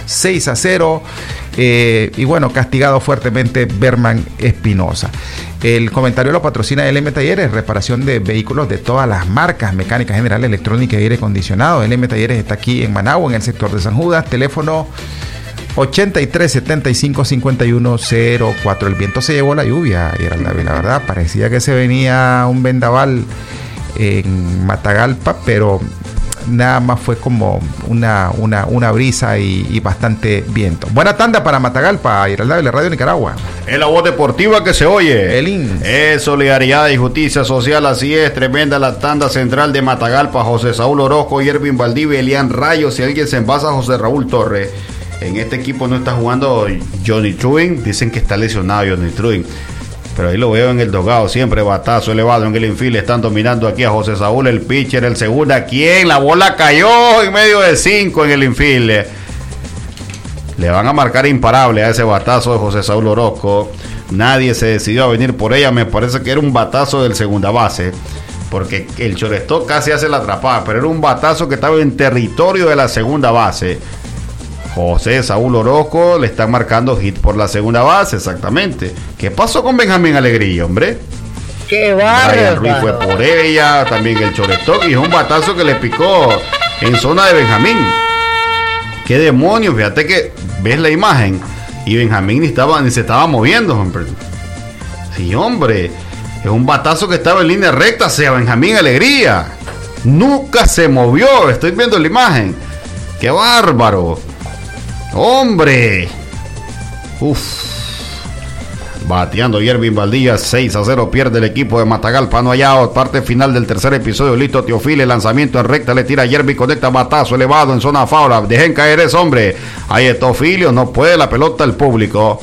Y bueno, castigado fuertemente Berman Espinosa. El comentario lo patrocina LM Talleres, reparación de vehículos de todas las marcas, mecánica general, electrónica y aire acondicionado. LM Talleres está aquí en Managua, en el sector de San Judas, teléfono 83 75 51 04. El viento se llevó la lluvia, y la verdad parecía que se venía un vendaval en Matagalpa, pero nada más fue como una brisa y bastante viento. Buena tanda para Matagalpa, Iraldable, Radio Nicaragua. Es la voz deportiva que se oye. Es solidaridad y justicia social, así es. Tremenda la tanda central de Matagalpa. José Saúl Orozco, Yervin Valdivia, Elian Rayo. Si alguien se envasa, José Raúl Torres. En este equipo no está jugando Johnny Truin. Dicen que está lesionado Johnny Truin, pero ahí lo veo en el dogado, siempre batazo elevado en el infield. Están dominando aquí a José Saúl, el pitcher, el segunda. ¿Quién? La bola cayó en medio de 5 en el infield. Le van a marcar imparable a ese batazo de José Saúl Orozco. Nadie se decidió a venir por ella. Me parece que era un batazo del segunda base, porque el shortstop casi hace la atrapada, pero era un batazo que estaba en territorio de la segunda base. José Saúl Orozco le están marcando hit por la segunda base, exactamente. ¿Qué pasó con Benjamín Alegría, hombre? ¡Qué Brian Ruiz bárbaro! fue por ella, también el shortstop, y es un batazo que le picó en zona de Benjamín. ¡Qué demonios! Fíjate que ves la imagen y Benjamín ni se estaba moviendo, hombre. Sí, hombre, es un batazo que estaba en línea recta hacia Benjamín Alegría. Nunca se movió, estoy viendo la imagen. ¡Qué bárbaro! ¡Hombre! Bateando Yervin Valdivia, 6-0 pierde el equipo de Matagalpa. No hay out, parte final del tercer episodio. Listo Teofil, el lanzamiento en recta, le tira a Yervin, conecta batazo elevado en zona faula. Dejen caer ese hombre. Ahí está Ofilio, no puede la pelota al público.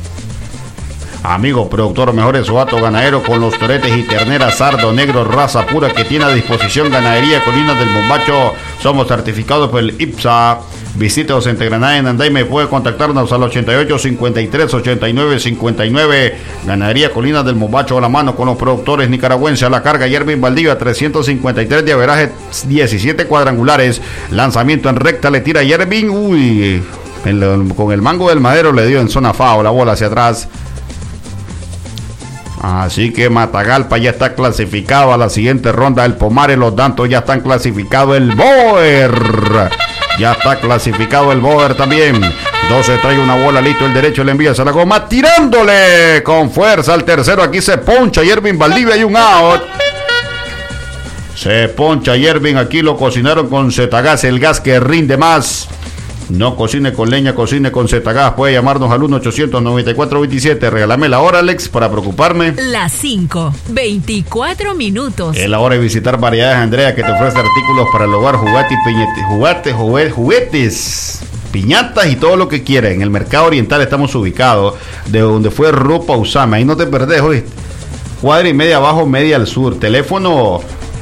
Amigo productor, mejores suato ganadero con los toretes y terneras sardo negro, raza pura que tiene a disposición Ganadería Colinas del Mombacho. Somos certificados por el IPSA. Visítenos en Granada, en Andaime. Puede contactarnos al 88 53 89 59. Ganadería Colinas del Mombacho, a la mano con los productores nicaragüenses. A la carga Yervin Valdivia, 353 de averaje, 17 cuadrangulares. Lanzamiento en recta, le tira Yervin. Con el mango del madero le dio en zona FAO la bola hacia atrás. Así que Matagalpa ya está clasificado a la siguiente ronda. El Pomare, los Dantos ya están clasificados. El Boer ya está clasificado, el Boer también. 12 trae una bola, listo, el derecho le envía a la goma, tirándole con fuerza al tercero. Aquí se poncha Yervin Valdivia y un out. Se poncha Yervin, aquí lo cocinaron con Zetagás, el gas que rinde más. No cocine con leña, cocine con Zetagás. Puede llamarnos al 1-800-9427. Regálame la hora, Alex, para preocuparme. Las 5:24 minutos. Es la hora de visitar Variedades Andrea, que te ofrece artículos para el hogar, juguetes, piñatas y todo lo que quieras. En el Mercado Oriental estamos ubicados, de donde fue Ropa Usama. Ahí no te perdés, ¿oíste? Cuadra y media abajo, media al sur. Teléfono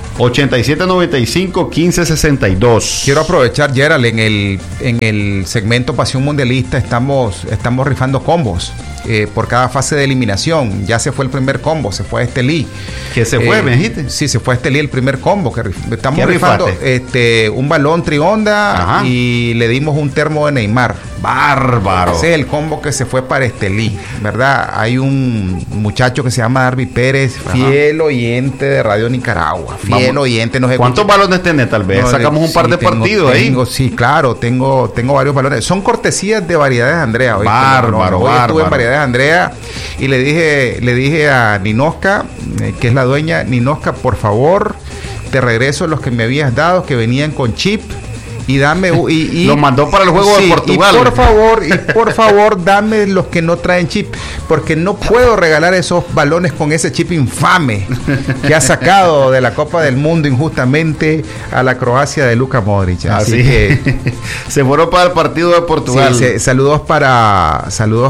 8795-1562. Quiero aprovechar, Gerald, en el segmento Pasión Mundialista estamos rifando combos por cada fase de eliminación. Ya se fue el primer combo, se fue a Estelí. ¿Qué se fue, me dijiste? Sí, se fue a Estelí el primer combo. Estamos rifando un balón Trionda. Ajá. Y le dimos un termo de Neymar. Bárbaro. Ese es el combo que se fue para Estelí, ¿verdad? Hay un muchacho que se llama Darby Pérez, fiel oyente de Radio Nicaragua. Fiel oyente. ¿Cuántos balones tenés, tal vez? Sacamos un par de partidos ahí. Sí, claro, tengo varios balones. Son cortesías de Variedades Andrea. Bárbaro. Hoy estuve en Variedades Andrea y le dije a Ninosca, que es la dueña, Ninosca, por favor, te regreso los que me habías dado, que venían con chip. Y dame lo mandó para el juego de Portugal. Y por favor, dame los que no traen chip, porque no puedo regalar esos balones con ese chip infame que ha sacado de la Copa del Mundo injustamente a la Croacia de Luka Modric. Así que se fueron para el partido de Portugal. Sí, saludos para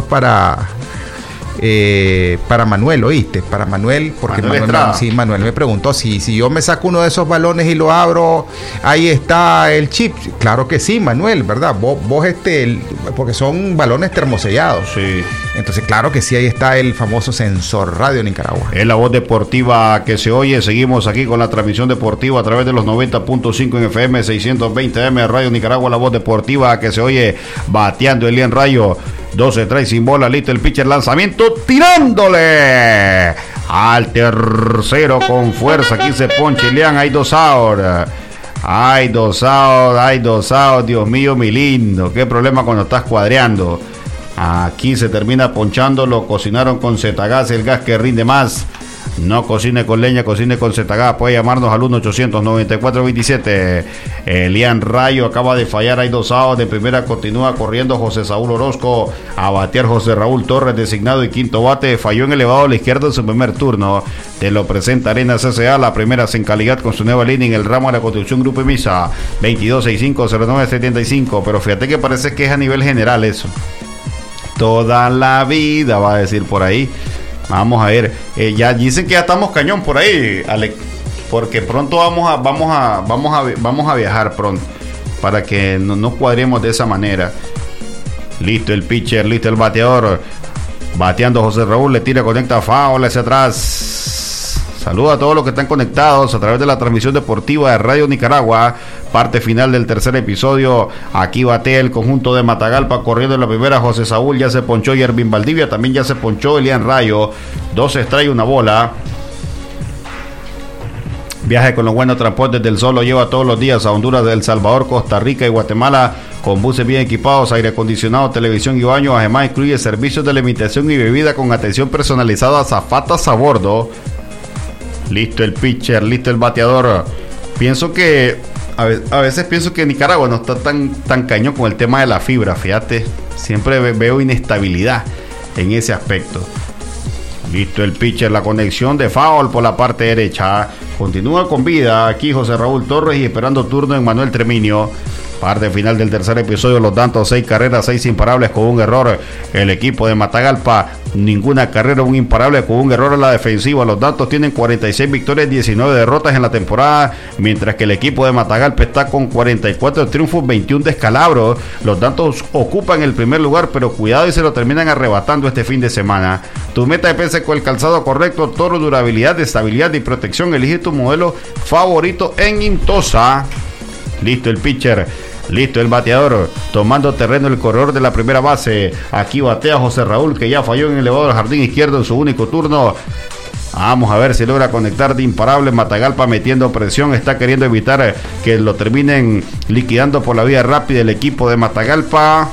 Manuel, ¿oíste? Para Manuel, porque Manuel me preguntó si yo me saco uno de esos balones y lo abro, ahí está el chip. Claro que sí, Manuel, ¿verdad? Vos porque son balones termosellados. Sí. Entonces, claro que sí, ahí está el famoso sensor. Radio Nicaragua. Es la voz deportiva que se oye. Seguimos aquí con la transmisión deportiva a través de los 90.5 en FM, 620 AM, Radio Nicaragua, la voz deportiva que se oye bateando Elian Rayo. 12 trae sin bola, listo el pitcher, lanzamiento, tirándole al tercero con fuerza. Aquí se poncha Elian, hay dos out. Hay dos out, Dios mío, mi lindo. Qué problema cuando estás cuadreando. Aquí se termina ponchando, lo cocinaron con Zetagás, el gas que rinde más. No cocine con leña, cocine con Zetagás. Puede llamarnos al 1-800-9427. Elian Rayo acaba de fallar, hay dos outs. De primera continúa corriendo José Saúl Orozco a batear José Raúl Torres, designado y quinto bate. Falló en elevado a la izquierda en su primer turno. Te lo presenta Arenas S.A., la primera en calidad con su nueva línea en el ramo de la construcción Grupo Emisa. 2265-0975. Pero fíjate que parece que es a nivel general eso. Toda la vida, va a decir por ahí. Vamos a ver, ya dicen que ya estamos cañón por ahí, Alex, porque pronto vamos a viajar pronto, para que no cuadremos de esa manera. Listo el pitcher, listo el bateador, bateando José Raúl, le tira, conecta foul hacia atrás. Saluda a todos los que están conectados a través de la transmisión deportiva de Radio Nicaragua. Parte final del tercer episodio. Aquí batea el conjunto de Matagalpa, corriendo en la primera José Saúl. Ya se ponchó Yervin Valdivia, también ya se ponchó Elian Rayo. 2 strikes, una bola. Viaje con los buenos transportes del Sol, lo lleva todos los días a Honduras, El Salvador, Costa Rica y Guatemala, con buses bien equipados, aire acondicionado, televisión y baño. Además incluye servicios de alimentación y bebida con atención personalizada, azafatas a bordo. Listo el pitcher, listo el bateador. Pienso que a veces pienso que Nicaragua no está tan cañón con el tema de la fibra, fíjate. Siempre veo inestabilidad en ese aspecto. Listo el pitcher, la conexión de foul por la parte derecha. Continúa con vida aquí José Raúl Torres y esperando turno en Manuel Treminio. Parte final del tercer episodio, los Dantos, 6 carreras, 6 imparables con un error. El equipo de Matagalpa, ninguna carrera, un imparable con un error en la defensiva. Los Dantos tienen 46 victorias, 19 derrotas en la temporada, mientras que el equipo de Matagalpa está con 44 triunfos, 21 descalabros. Los Dantos ocupan el primer lugar, pero cuidado y se lo terminan arrebatando este fin de semana. Tu meta de PC con el calzado correcto, Toro, durabilidad, estabilidad y protección. Elige tu modelo favorito en Intosa. Listo el pitcher. Listo el bateador, tomando terreno el corredor de la primera base. Aquí batea José Raúl, que ya falló en el elevado del jardín izquierdo en su único turno. Vamos a ver si logra conectar de imparable. Matagalpa metiendo presión, está queriendo evitar que lo terminen liquidando por la vía rápida el equipo de Matagalpa.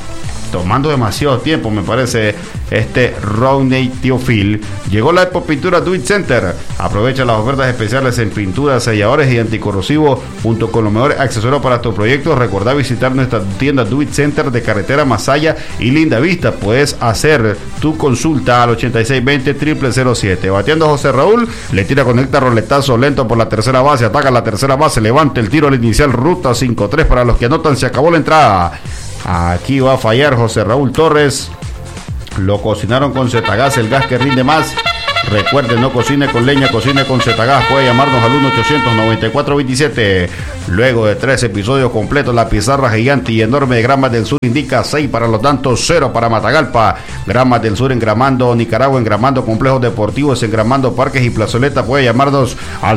tomando demasiado tiempo, me parece, Rodney Teofil. Llegó la Expo Pintura Do It Center. Aprovecha las ofertas especiales en pinturas, selladores y anticorrosivos junto con los mejores accesorios para tus proyectos. Recordá visitar nuestra tienda Do It Center de carretera Masaya y Linda Vista. Puedes hacer tu consulta al 8620-0007. Bateando José Raúl, le tira, conecta, roletazo lento por la tercera base, ataca la tercera base, levanta el tiro al inicial, ruta 5-3 para los que anotan, se acabó la entrada. Aquí va a fallar José Raúl Torres. Lo cocinaron con Zetagas, el gas que rinde más. Recuerde, no cocine con leña, cocine con Zetagas. Puede llamarnos al 1-800-9427. Luego de 3 episodios completos, la pizarra gigante y enorme de Gramas del Sur indica 6 para Los Dantos, 0 para Matagalpa. Gramas del Sur engramando Nicaragua, engramando complejos deportivos, engramando parques y plazoleta. Puede llamarnos al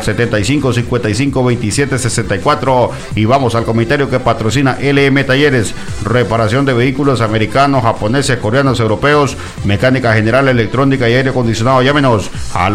75-55-27-64. Y vamos al comentario que patrocina LM Talleres. Reparación de vehículos americanos, japoneses, coreanos, europeos, mecánica general, electrónica y aire acondicionado. Llámenos al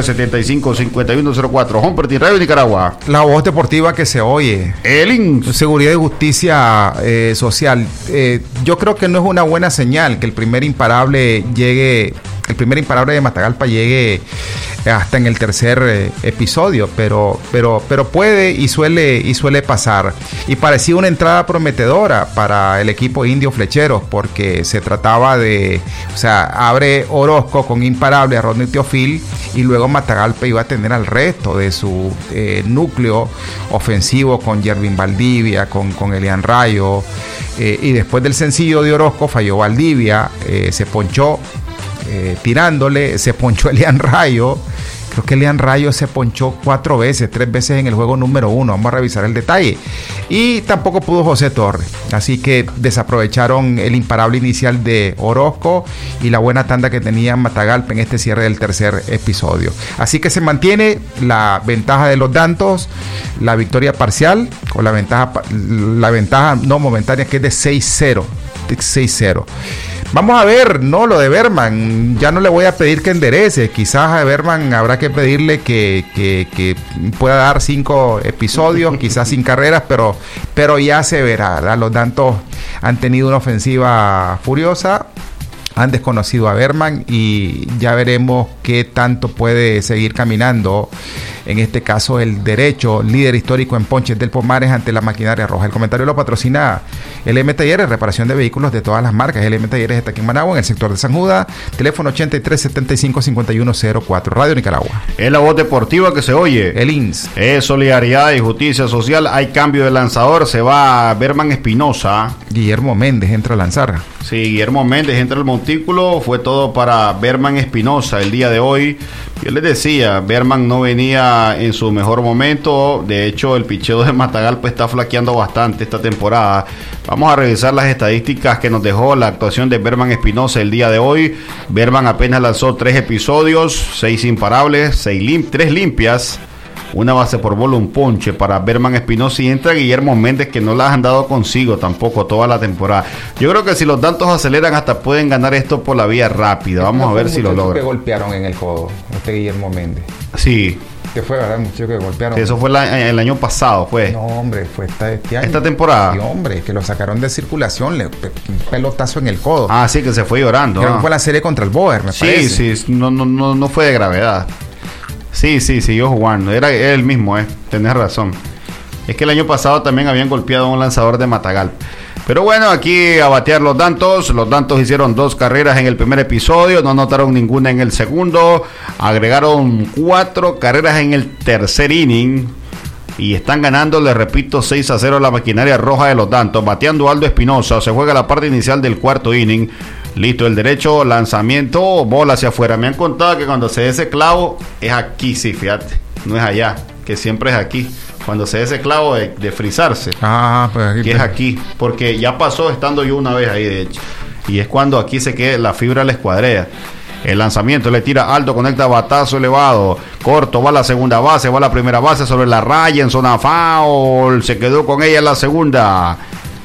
83-75-5104. Humperty Radio Nicaragua. La voz deportiva que se oye. El INS. Seguridad y Justicia Social. Yo creo que no es una buena señal que el primer imparable de Matagalpa llegue hasta en el tercer episodio, pero puede y suele pasar. Y parecía una entrada prometedora para el equipo indio Flecheros, porque se trataba de, abre Orozco con imparable a Rodney Teofil, y luego Matagalpa iba a tener al resto de su núcleo ofensivo con Yervin Valdivia, con Elian Rayo, y después del sencillo de Orozco falló Valdivia, se ponchó tirándole, se ponchó Elian Rayo. Creo que Elian Rayo se ponchó 3 veces en el juego número 1. Vamos a revisar el detalle. Y tampoco pudo José Torres. Así que desaprovecharon el imparable inicial de Orozco y la buena tanda que tenía Matagalpa en este cierre del tercer episodio. Así que se mantiene la ventaja de los Dantos, la victoria parcial, con la ventaja no momentánea, que es de 6-0. Vamos a ver, lo de Berman. Ya no le voy a pedir que enderece. Quizás a Berman habrá que pedirle que pueda dar 5 episodios, quizás sin carreras, pero ya se verá, ¿verdad? Los Dantos han tenido una ofensiva furiosa, han desconocido a Berman y ya veremos qué tanto puede seguir caminando. En este caso, el derecho, líder histórico en ponches del Pomares ante la maquinaria roja. El comentario lo patrocina LM Talleres, reparación de vehículos de todas las marcas. LM Talleres está aquí en Managua, en el sector de San Judas. Teléfono 83-75-5104. Radio Nicaragua. Es la voz deportiva que se oye. El INS. Es solidaridad y justicia social. Hay cambio de lanzador. Se va Berman Espinosa. Guillermo Méndez entra a lanzar. Sí, Guillermo Méndez entra al montículo. Fue todo para Berman Espinosa el día de hoy. Yo les decía, Berman no venía en su mejor momento. De hecho, el picheo de Matagalpa está flaqueando bastante esta temporada. Vamos a revisar las estadísticas que nos dejó la actuación de Berman Espinosa el día de hoy. Berman apenas lanzó 3 episodios, 6 imparables, 3 limpias, 1 base por bola, un ponche para Berman Espinosa, y entra Guillermo Méndez, que no las han dado consigo tampoco toda la temporada. Yo creo que si los Dantos aceleran, hasta pueden ganar esto por la vía rápida. Vamos a ver si lo logran. Que golpearon en el codo, Guillermo Méndez. Sí. Que fue, ¿verdad? Muchos que golpearon. Eso fue el año pasado, fue. No, hombre, fue este año. ¿Esta temporada? Sí, hombre, que lo sacaron de circulación, un pelotazo en el codo. Ah, sí, que se fue llorando. Creo que fue la serie contra el Boer, me parece. Sí, no fue de gravedad. Sí, siguió jugando. Era él mismo, tenés razón. Es que el año pasado también habían golpeado a un lanzador de Matagalpa. Pero bueno, aquí a batear los Dantos. Los Dantos hicieron 2 carreras en el primer episodio, no anotaron ninguna en el segundo. Agregaron 4 carreras en el tercer inning. Y están ganando, les repito, 6-0 la maquinaria roja de los Dantos. Bateando Aldo Espinosa. Se juega la parte inicial del cuarto inning. Listo el derecho, lanzamiento, bola hacia afuera. Me han contado que cuando se dé ese clavo es aquí, sí, fíjate. No es allá, que siempre es aquí. Cuando se dé ese clavo de frizarse. Pues aquí. Que es aquí. Porque ya pasó estando yo una vez ahí, de hecho. Y es cuando aquí se queda la fibra la escuadrea. El lanzamiento le tira alto, conecta batazo elevado. Corto, va a la segunda base, va a la primera base sobre la raya en zona foul. Se quedó con ella en la segunda.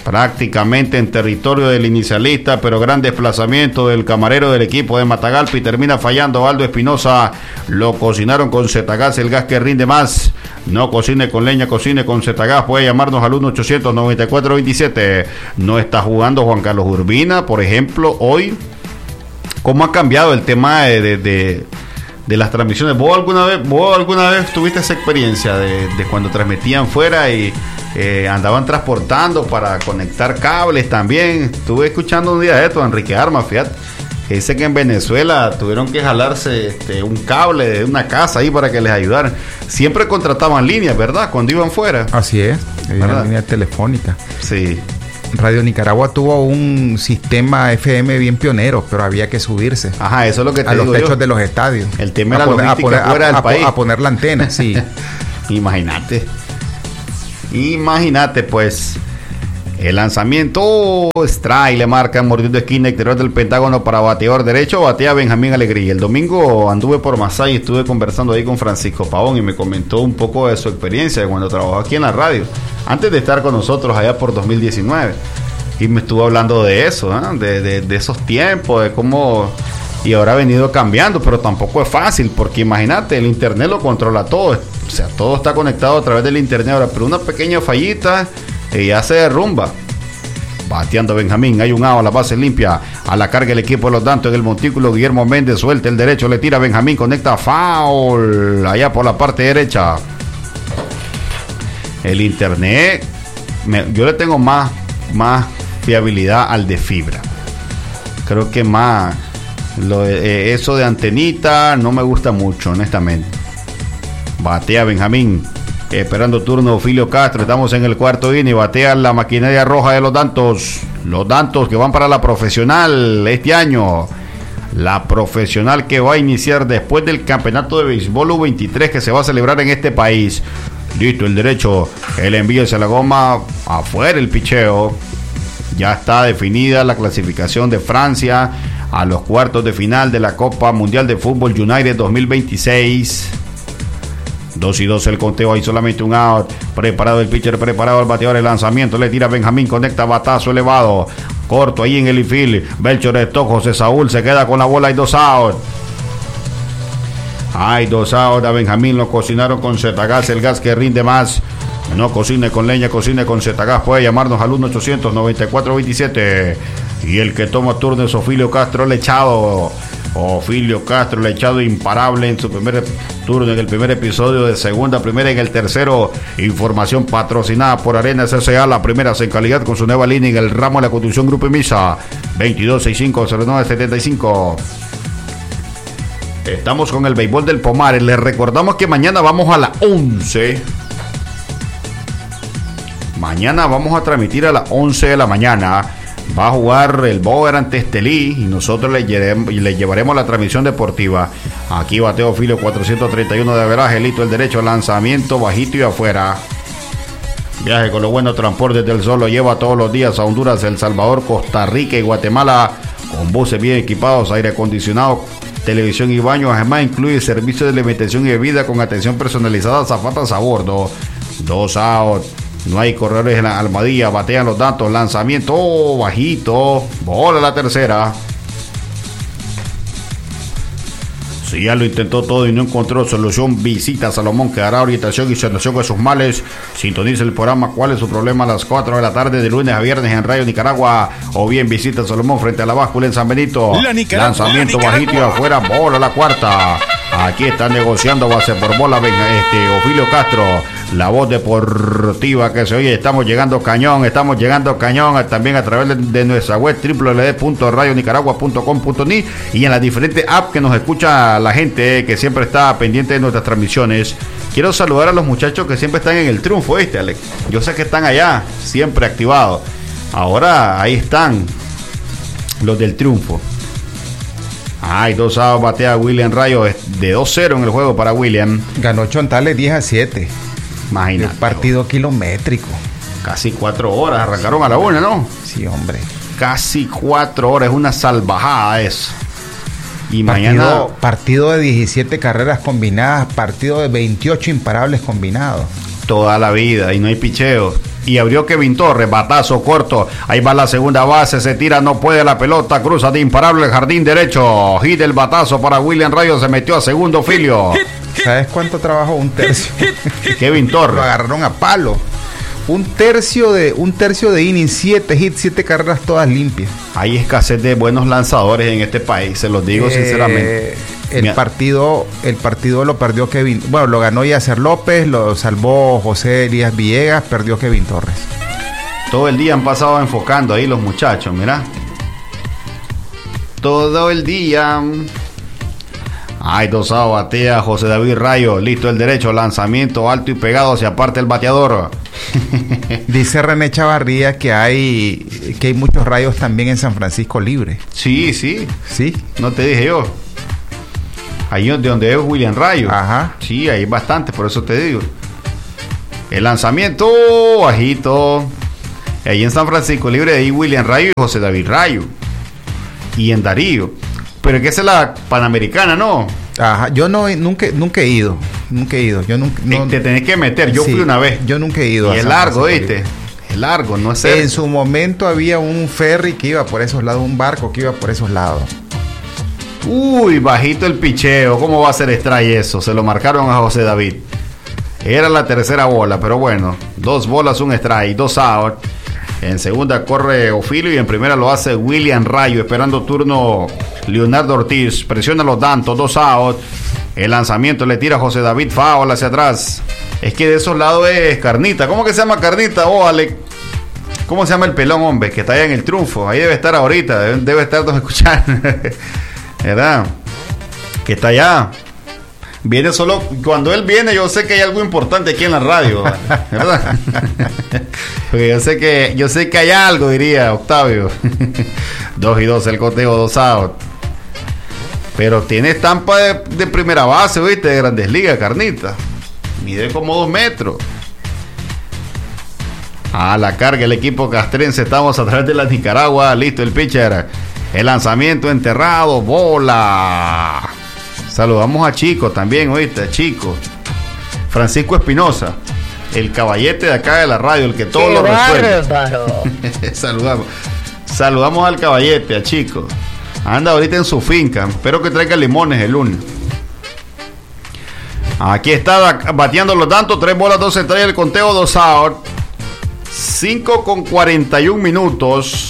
prácticamente en territorio del inicialista, pero gran desplazamiento del camarero del equipo de Matagalpa y termina fallando Aldo Espinosa. Lo cocinaron con Zetagas, el gas que rinde más. No cocine con leña, cocine con Zetagas. Puede llamarnos al 1-800-94-27. No está jugando Juan Carlos Urbina, por ejemplo, hoy. ¿Cómo ha cambiado el tema de las transmisiones? ¿Vos alguna vez tuviste esa experiencia de cuando transmitían fuera y andaban transportando para conectar cables también? Estuve escuchando un día de esto a Enrique Armas, fíjate, que dice que en Venezuela tuvieron que jalarse un cable de una casa ahí para que les ayudaran. Siempre contrataban líneas, ¿verdad? Cuando iban fuera. Así es, una línea telefónica. Sí. Radio Nicaragua tuvo un sistema FM bien pionero, pero había que subirse. Ajá, eso es lo que te a digo los techos yo. de los estadios. El tema era fuera del país. A poner la antena, sí. Imagínate, pues, el lanzamiento strike le marca mordiendo esquina exterior del Pentágono para bateador derecho, batea Benjamín Alegría. El domingo anduve por Masaya y estuve conversando ahí con Francisco Pavón y me comentó un poco de su experiencia de cuando trabajó aquí en la radio, antes de estar con nosotros allá por 2019. Y me estuvo hablando de eso, de esos tiempos, de cómo... Y ahora ha venido cambiando, pero tampoco es fácil, porque imagínate, el internet lo controla todo. O sea, todo está conectado a través del internet ahora, pero una pequeña fallita y ya se derrumba. Bateando Benjamín, hay un out a la base limpia, a la carga el equipo de los Dantos en el montículo. Guillermo Méndez suelta el derecho, le tira Benjamín, conecta foul, allá por la parte derecha. El internet, yo le tengo más fiabilidad al de fibra. Creo que más... eso de antenita no me gusta mucho, honestamente. Batea Benjamín, esperando turno Filio Castro. Estamos en el cuarto inning. Batea la maquinaria roja de los Dantos que van para la profesional este año. La profesional que va a iniciar después del campeonato de béisbol U23 que se va a celebrar en este país. Listo el derecho, el envío hacia la goma, afuera el picheo. Ya está definida la clasificación de Francia a los cuartos de final de la Copa Mundial de Fútbol United 2026. 2-2 el conteo, hay solamente un out. Preparado el pitcher, preparado el bateador, el lanzamiento, le tira Benjamín, conecta batazo elevado, corto ahí en el infield. Belchor Stock, José Saúl se queda con la bola, hay 2 out. Hay 2 out, a Benjamín lo cocinaron con Zetagas, el gas que rinde más. No cocine con leña, cocine con Zetagas. Puede llamarnos al 1-800-94-27. Y el que toma turno es Ofilio Castro Lechado. Ofilio Castro Lechado, imparable en su primer turno, en el primer episodio de segunda, primera, en el tercero. Información patrocinada por Arenas S.A., la primera en calidad con su nueva línea en el ramo de la construcción Grupo Imisa. 2265-0975. Estamos con el béisbol del Pomar. Les recordamos que mañana vamos a las 11. Mañana vamos a transmitir a las 11 de la mañana. Va a jugar el Bower ante Estelí y nosotros le llevaremos la transmisión deportiva. Aquí bateo Filio 431 de averaje, listo el derecho, lanzamiento bajito y afuera. Viaje con los buenos transportes del Sol, lo lleva todos los días a Honduras, El Salvador, Costa Rica y Guatemala, con buses bien equipados, aire acondicionado, televisión y baño. Además incluye servicio de alimentación y bebida con atención personalizada, azafatas a bordo. 2 out. No hay corredores en la Almadía, batean los Dantos, lanzamiento bajito, bola la tercera. Si ya lo intentó todo y no encontró solución, visita a Salomón, que dará orientación y solución de sus males. Sintoniza el programa ¿Cuál es su problema? A las 4 de la tarde de lunes a viernes en Radio Nicaragua, o bien visita a Salomón frente a la báscula en San Benito. Lanzamiento bajito y afuera, bola la cuarta. Aquí está negociando base por bola Ofilio Castro, la voz deportiva que se oye. Estamos llegando cañón también a través de nuestra web www.radionicaragua.com.ni y en las diferentes apps que nos escucha la gente que siempre está pendiente de nuestras transmisiones. Quiero saludar a los muchachos que siempre están en el triunfo, ¿viste, Alex? Yo sé que están allá, siempre activados. Ahora ahí están los del triunfo. Hay 2 outs, batea William Rayo de 2-0 en el juego para William. Ganó Chontales 10-7. Imagínate. El partido kilométrico. Casi 4 horas, arrancaron a la 1, ¿no? Sí, hombre. Casi 4 horas, es una salvajada eso. Y mañana... Partido de 17 carreras combinadas, partido de 28 imparables combinados. Toda la vida, y no hay picheo. y abrió Kevin Torres, batazo corto, ahí va la segunda base, se tira, no puede la pelota, cruza de imparable el jardín derecho, hit el batazo para William Rayo, se metió a segundo filio. ¿Sabes cuánto trabajó? Un tercio. Kevin Torres. Lo agarraron a palo. Un tercio de innings, 7 hits, 7 carreras todas limpias. Hay escasez de buenos lanzadores en este país, se los digo sinceramente. El partido lo perdió Kevin. Bueno, lo ganó Yasser López, lo salvó José Elías Villegas, perdió Kevin Torres. Todo el día han pasado enfocando ahí los muchachos, mira. Todo el día. Ay, dosado, batea José David Rayo, listo el derecho, lanzamiento alto y pegado hacia parte el bateador. Dice René Chavarría que hay muchos Rayos también en San Francisco libre. Sí. Sí. No te dije yo. Ahí de donde es William Rayo. Ajá. Sí, hay bastantes, por eso te digo. El lanzamiento bajito. Ahí en San Francisco libre, ahí William Rayo y José David Rayo. Y en Darío. Pero que esa es la Panamericana, ¿no? Ajá, yo nunca he ido. Yo nunca, no, te tenés que meter, yo fui una vez. Yo nunca he ido. Y es largo, ¿viste? Es largo, no es cerca. En su momento había un ferry que iba por esos lados, un barco que iba por esos lados. Uy, bajito el picheo, ¿cómo va a ser strike eso? Se lo marcaron a José David. Era la tercera bola, pero bueno, 2 bolas, un strike, 2 out. En segunda corre Ofilio y en primera lo hace William Rayo, esperando turno Leonardo Ortiz. Presiona los Dantos, 2 out. El lanzamiento le tira a José David, foul hacia atrás. Es que de esos lados es Carnita. ¿Cómo que se llama Carnita? Alec. ¿Cómo se llama el pelón, hombre? Que está allá en el Triunfo. Ahí debe estar ahorita, debe estar dos escuchando. ¿Verdad? Que está allá. Viene solo, cuando él viene yo sé que hay algo importante aquí en la radio, ¿verdad? Porque yo sé que hay algo, diría Octavio. 2-2 el conteo, 2 out. Pero tiene estampa de primera base, ¿viste? De Grandes Ligas, Carnita. Mide como 2 metros. A la carga el equipo castrense, estamos a través de la Nicaragua, listo el pitcher. El lanzamiento enterrado, bola. Saludamos a Chico también, oíste, Chico. Francisco Espinosa, el caballete de acá de la radio, el que todo lo resuelve. Saludamos al caballete, a Chico. Anda ahorita en su finca. Espero que traiga limones el lunes. Aquí está bateando los tantos. 3 bolas, 2 strikes, el conteo, 2 out. 5:41 minutos.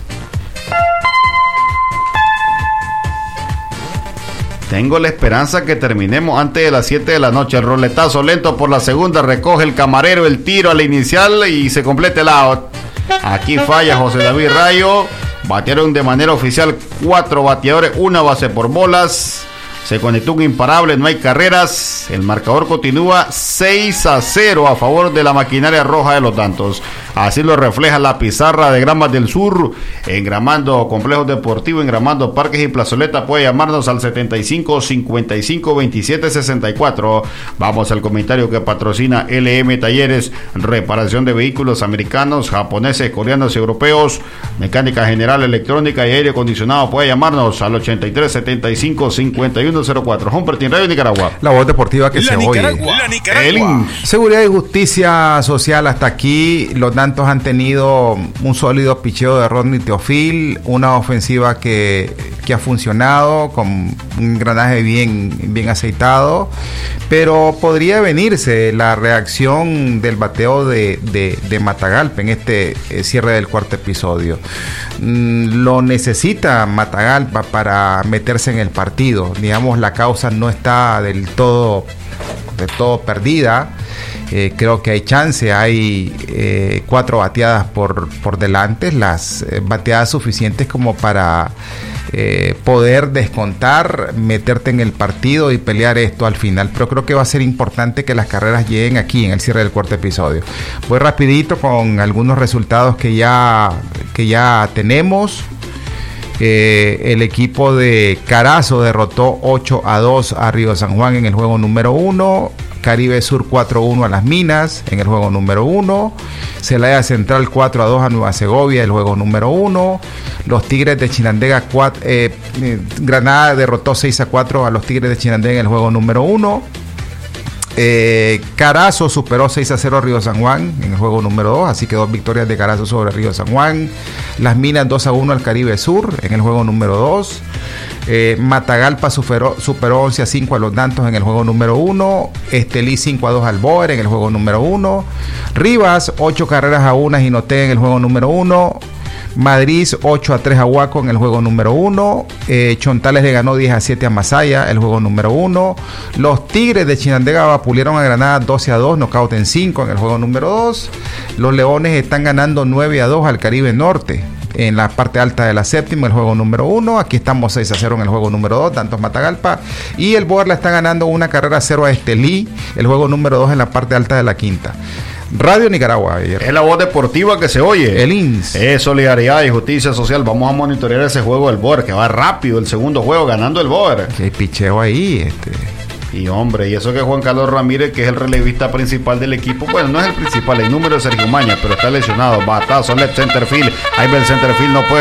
Tengo la esperanza que terminemos antes de las 7 de la noche. El roletazo lento por la segunda. Recoge el camarero el tiro a la inicial y se completa el out. Aquí falla José David Rayo. Batearon de manera oficial 4 bateadores, 1 base por bolas. Se conectó un imparable, no hay carreras. El marcador continúa 6-0 a favor de la maquinaria roja de los Dantos. Así lo refleja la pizarra de Gramas del Sur. Engramando Complejos Deportivos, Engramando Parques y Plazoleta. Puede llamarnos al 75 55 27 64. Vamos al comentario que patrocina LM Talleres, reparación de vehículos americanos, japoneses, coreanos y europeos, mecánica general, electrónica y aire acondicionado. Puede llamarnos al 83 75 51 0104. Humper Team Radio Nicaragua. La voz deportiva que se oye. La Nicaragua. Seguridad y justicia social hasta aquí. Los Dantos han tenido un sólido picheo de Rodney Teofil, una ofensiva que ha funcionado con un engranaje bien aceitado, pero podría venirse la reacción del bateo de Matagalpa en este cierre del cuarto episodio. Lo necesita Matagalpa para meterse en el partido. Digamos, la causa no está del todo perdida. Creo que hay chance, hay 4 bateadas por delante, las bateadas suficientes como para poder descontar, meterte en el partido y pelear esto al final. Pero creo que va a ser importante que las carreras lleguen aquí en el cierre del cuarto episodio. Voy rapidito con algunos resultados que ya tenemos. El equipo de Carazo derrotó 8-2 a Río San Juan en el juego número 1. Caribe Sur 4-1 a Las Minas en el juego número 1. Celaya Central 4-2 a Nueva Segovia, el juego número 1. Los Tigres de Chinandega, Granada derrotó 6-4 a los Tigres de Chinandega en el juego número 1. Carazo superó 6-0 a Río San Juan en el juego número 2, así que 2 victorias de Carazo sobre Río San Juan. Las Minas 2-1 al Caribe Sur en el juego número 2. Matagalpa superó 11-5 a Los Dantos en el juego número 1. Estelí 5-2 al Boer en el juego número 1. Rivas 8 carreras a 1 a Jinotega en el juego número 1. Madrid 8-3 a Huaco en el juego número 1. Chontales le ganó 10-7 a Masaya, el juego número 1. Los Tigres de Chinandega vapulieron a Granada 12-2, knockout en 5 en el juego número 2. Los Leones están ganando 9-2 al Caribe Norte en la parte alta de la séptima, el juego número 1. Aquí estamos 6-0 en el juego número 2, Dantos Matagalpa. Y el Boer la está ganando 1-0 a Estelí, el juego número 2 en la parte alta de la quinta. Radio Nicaragua. Es la voz deportiva que se oye. El INS. Es solidaridad y justicia social. Vamos a monitorear ese juego del Boer, que va rápido el segundo juego, ganando el Boer. Qué picheo ahí, Y hombre, y eso que Juan Carlos Ramírez, que es el relevista principal del equipo, bueno, no es el principal, el número de Sergio Maña, pero está lesionado. Batazo, left center field. Ahí va el center field, no puede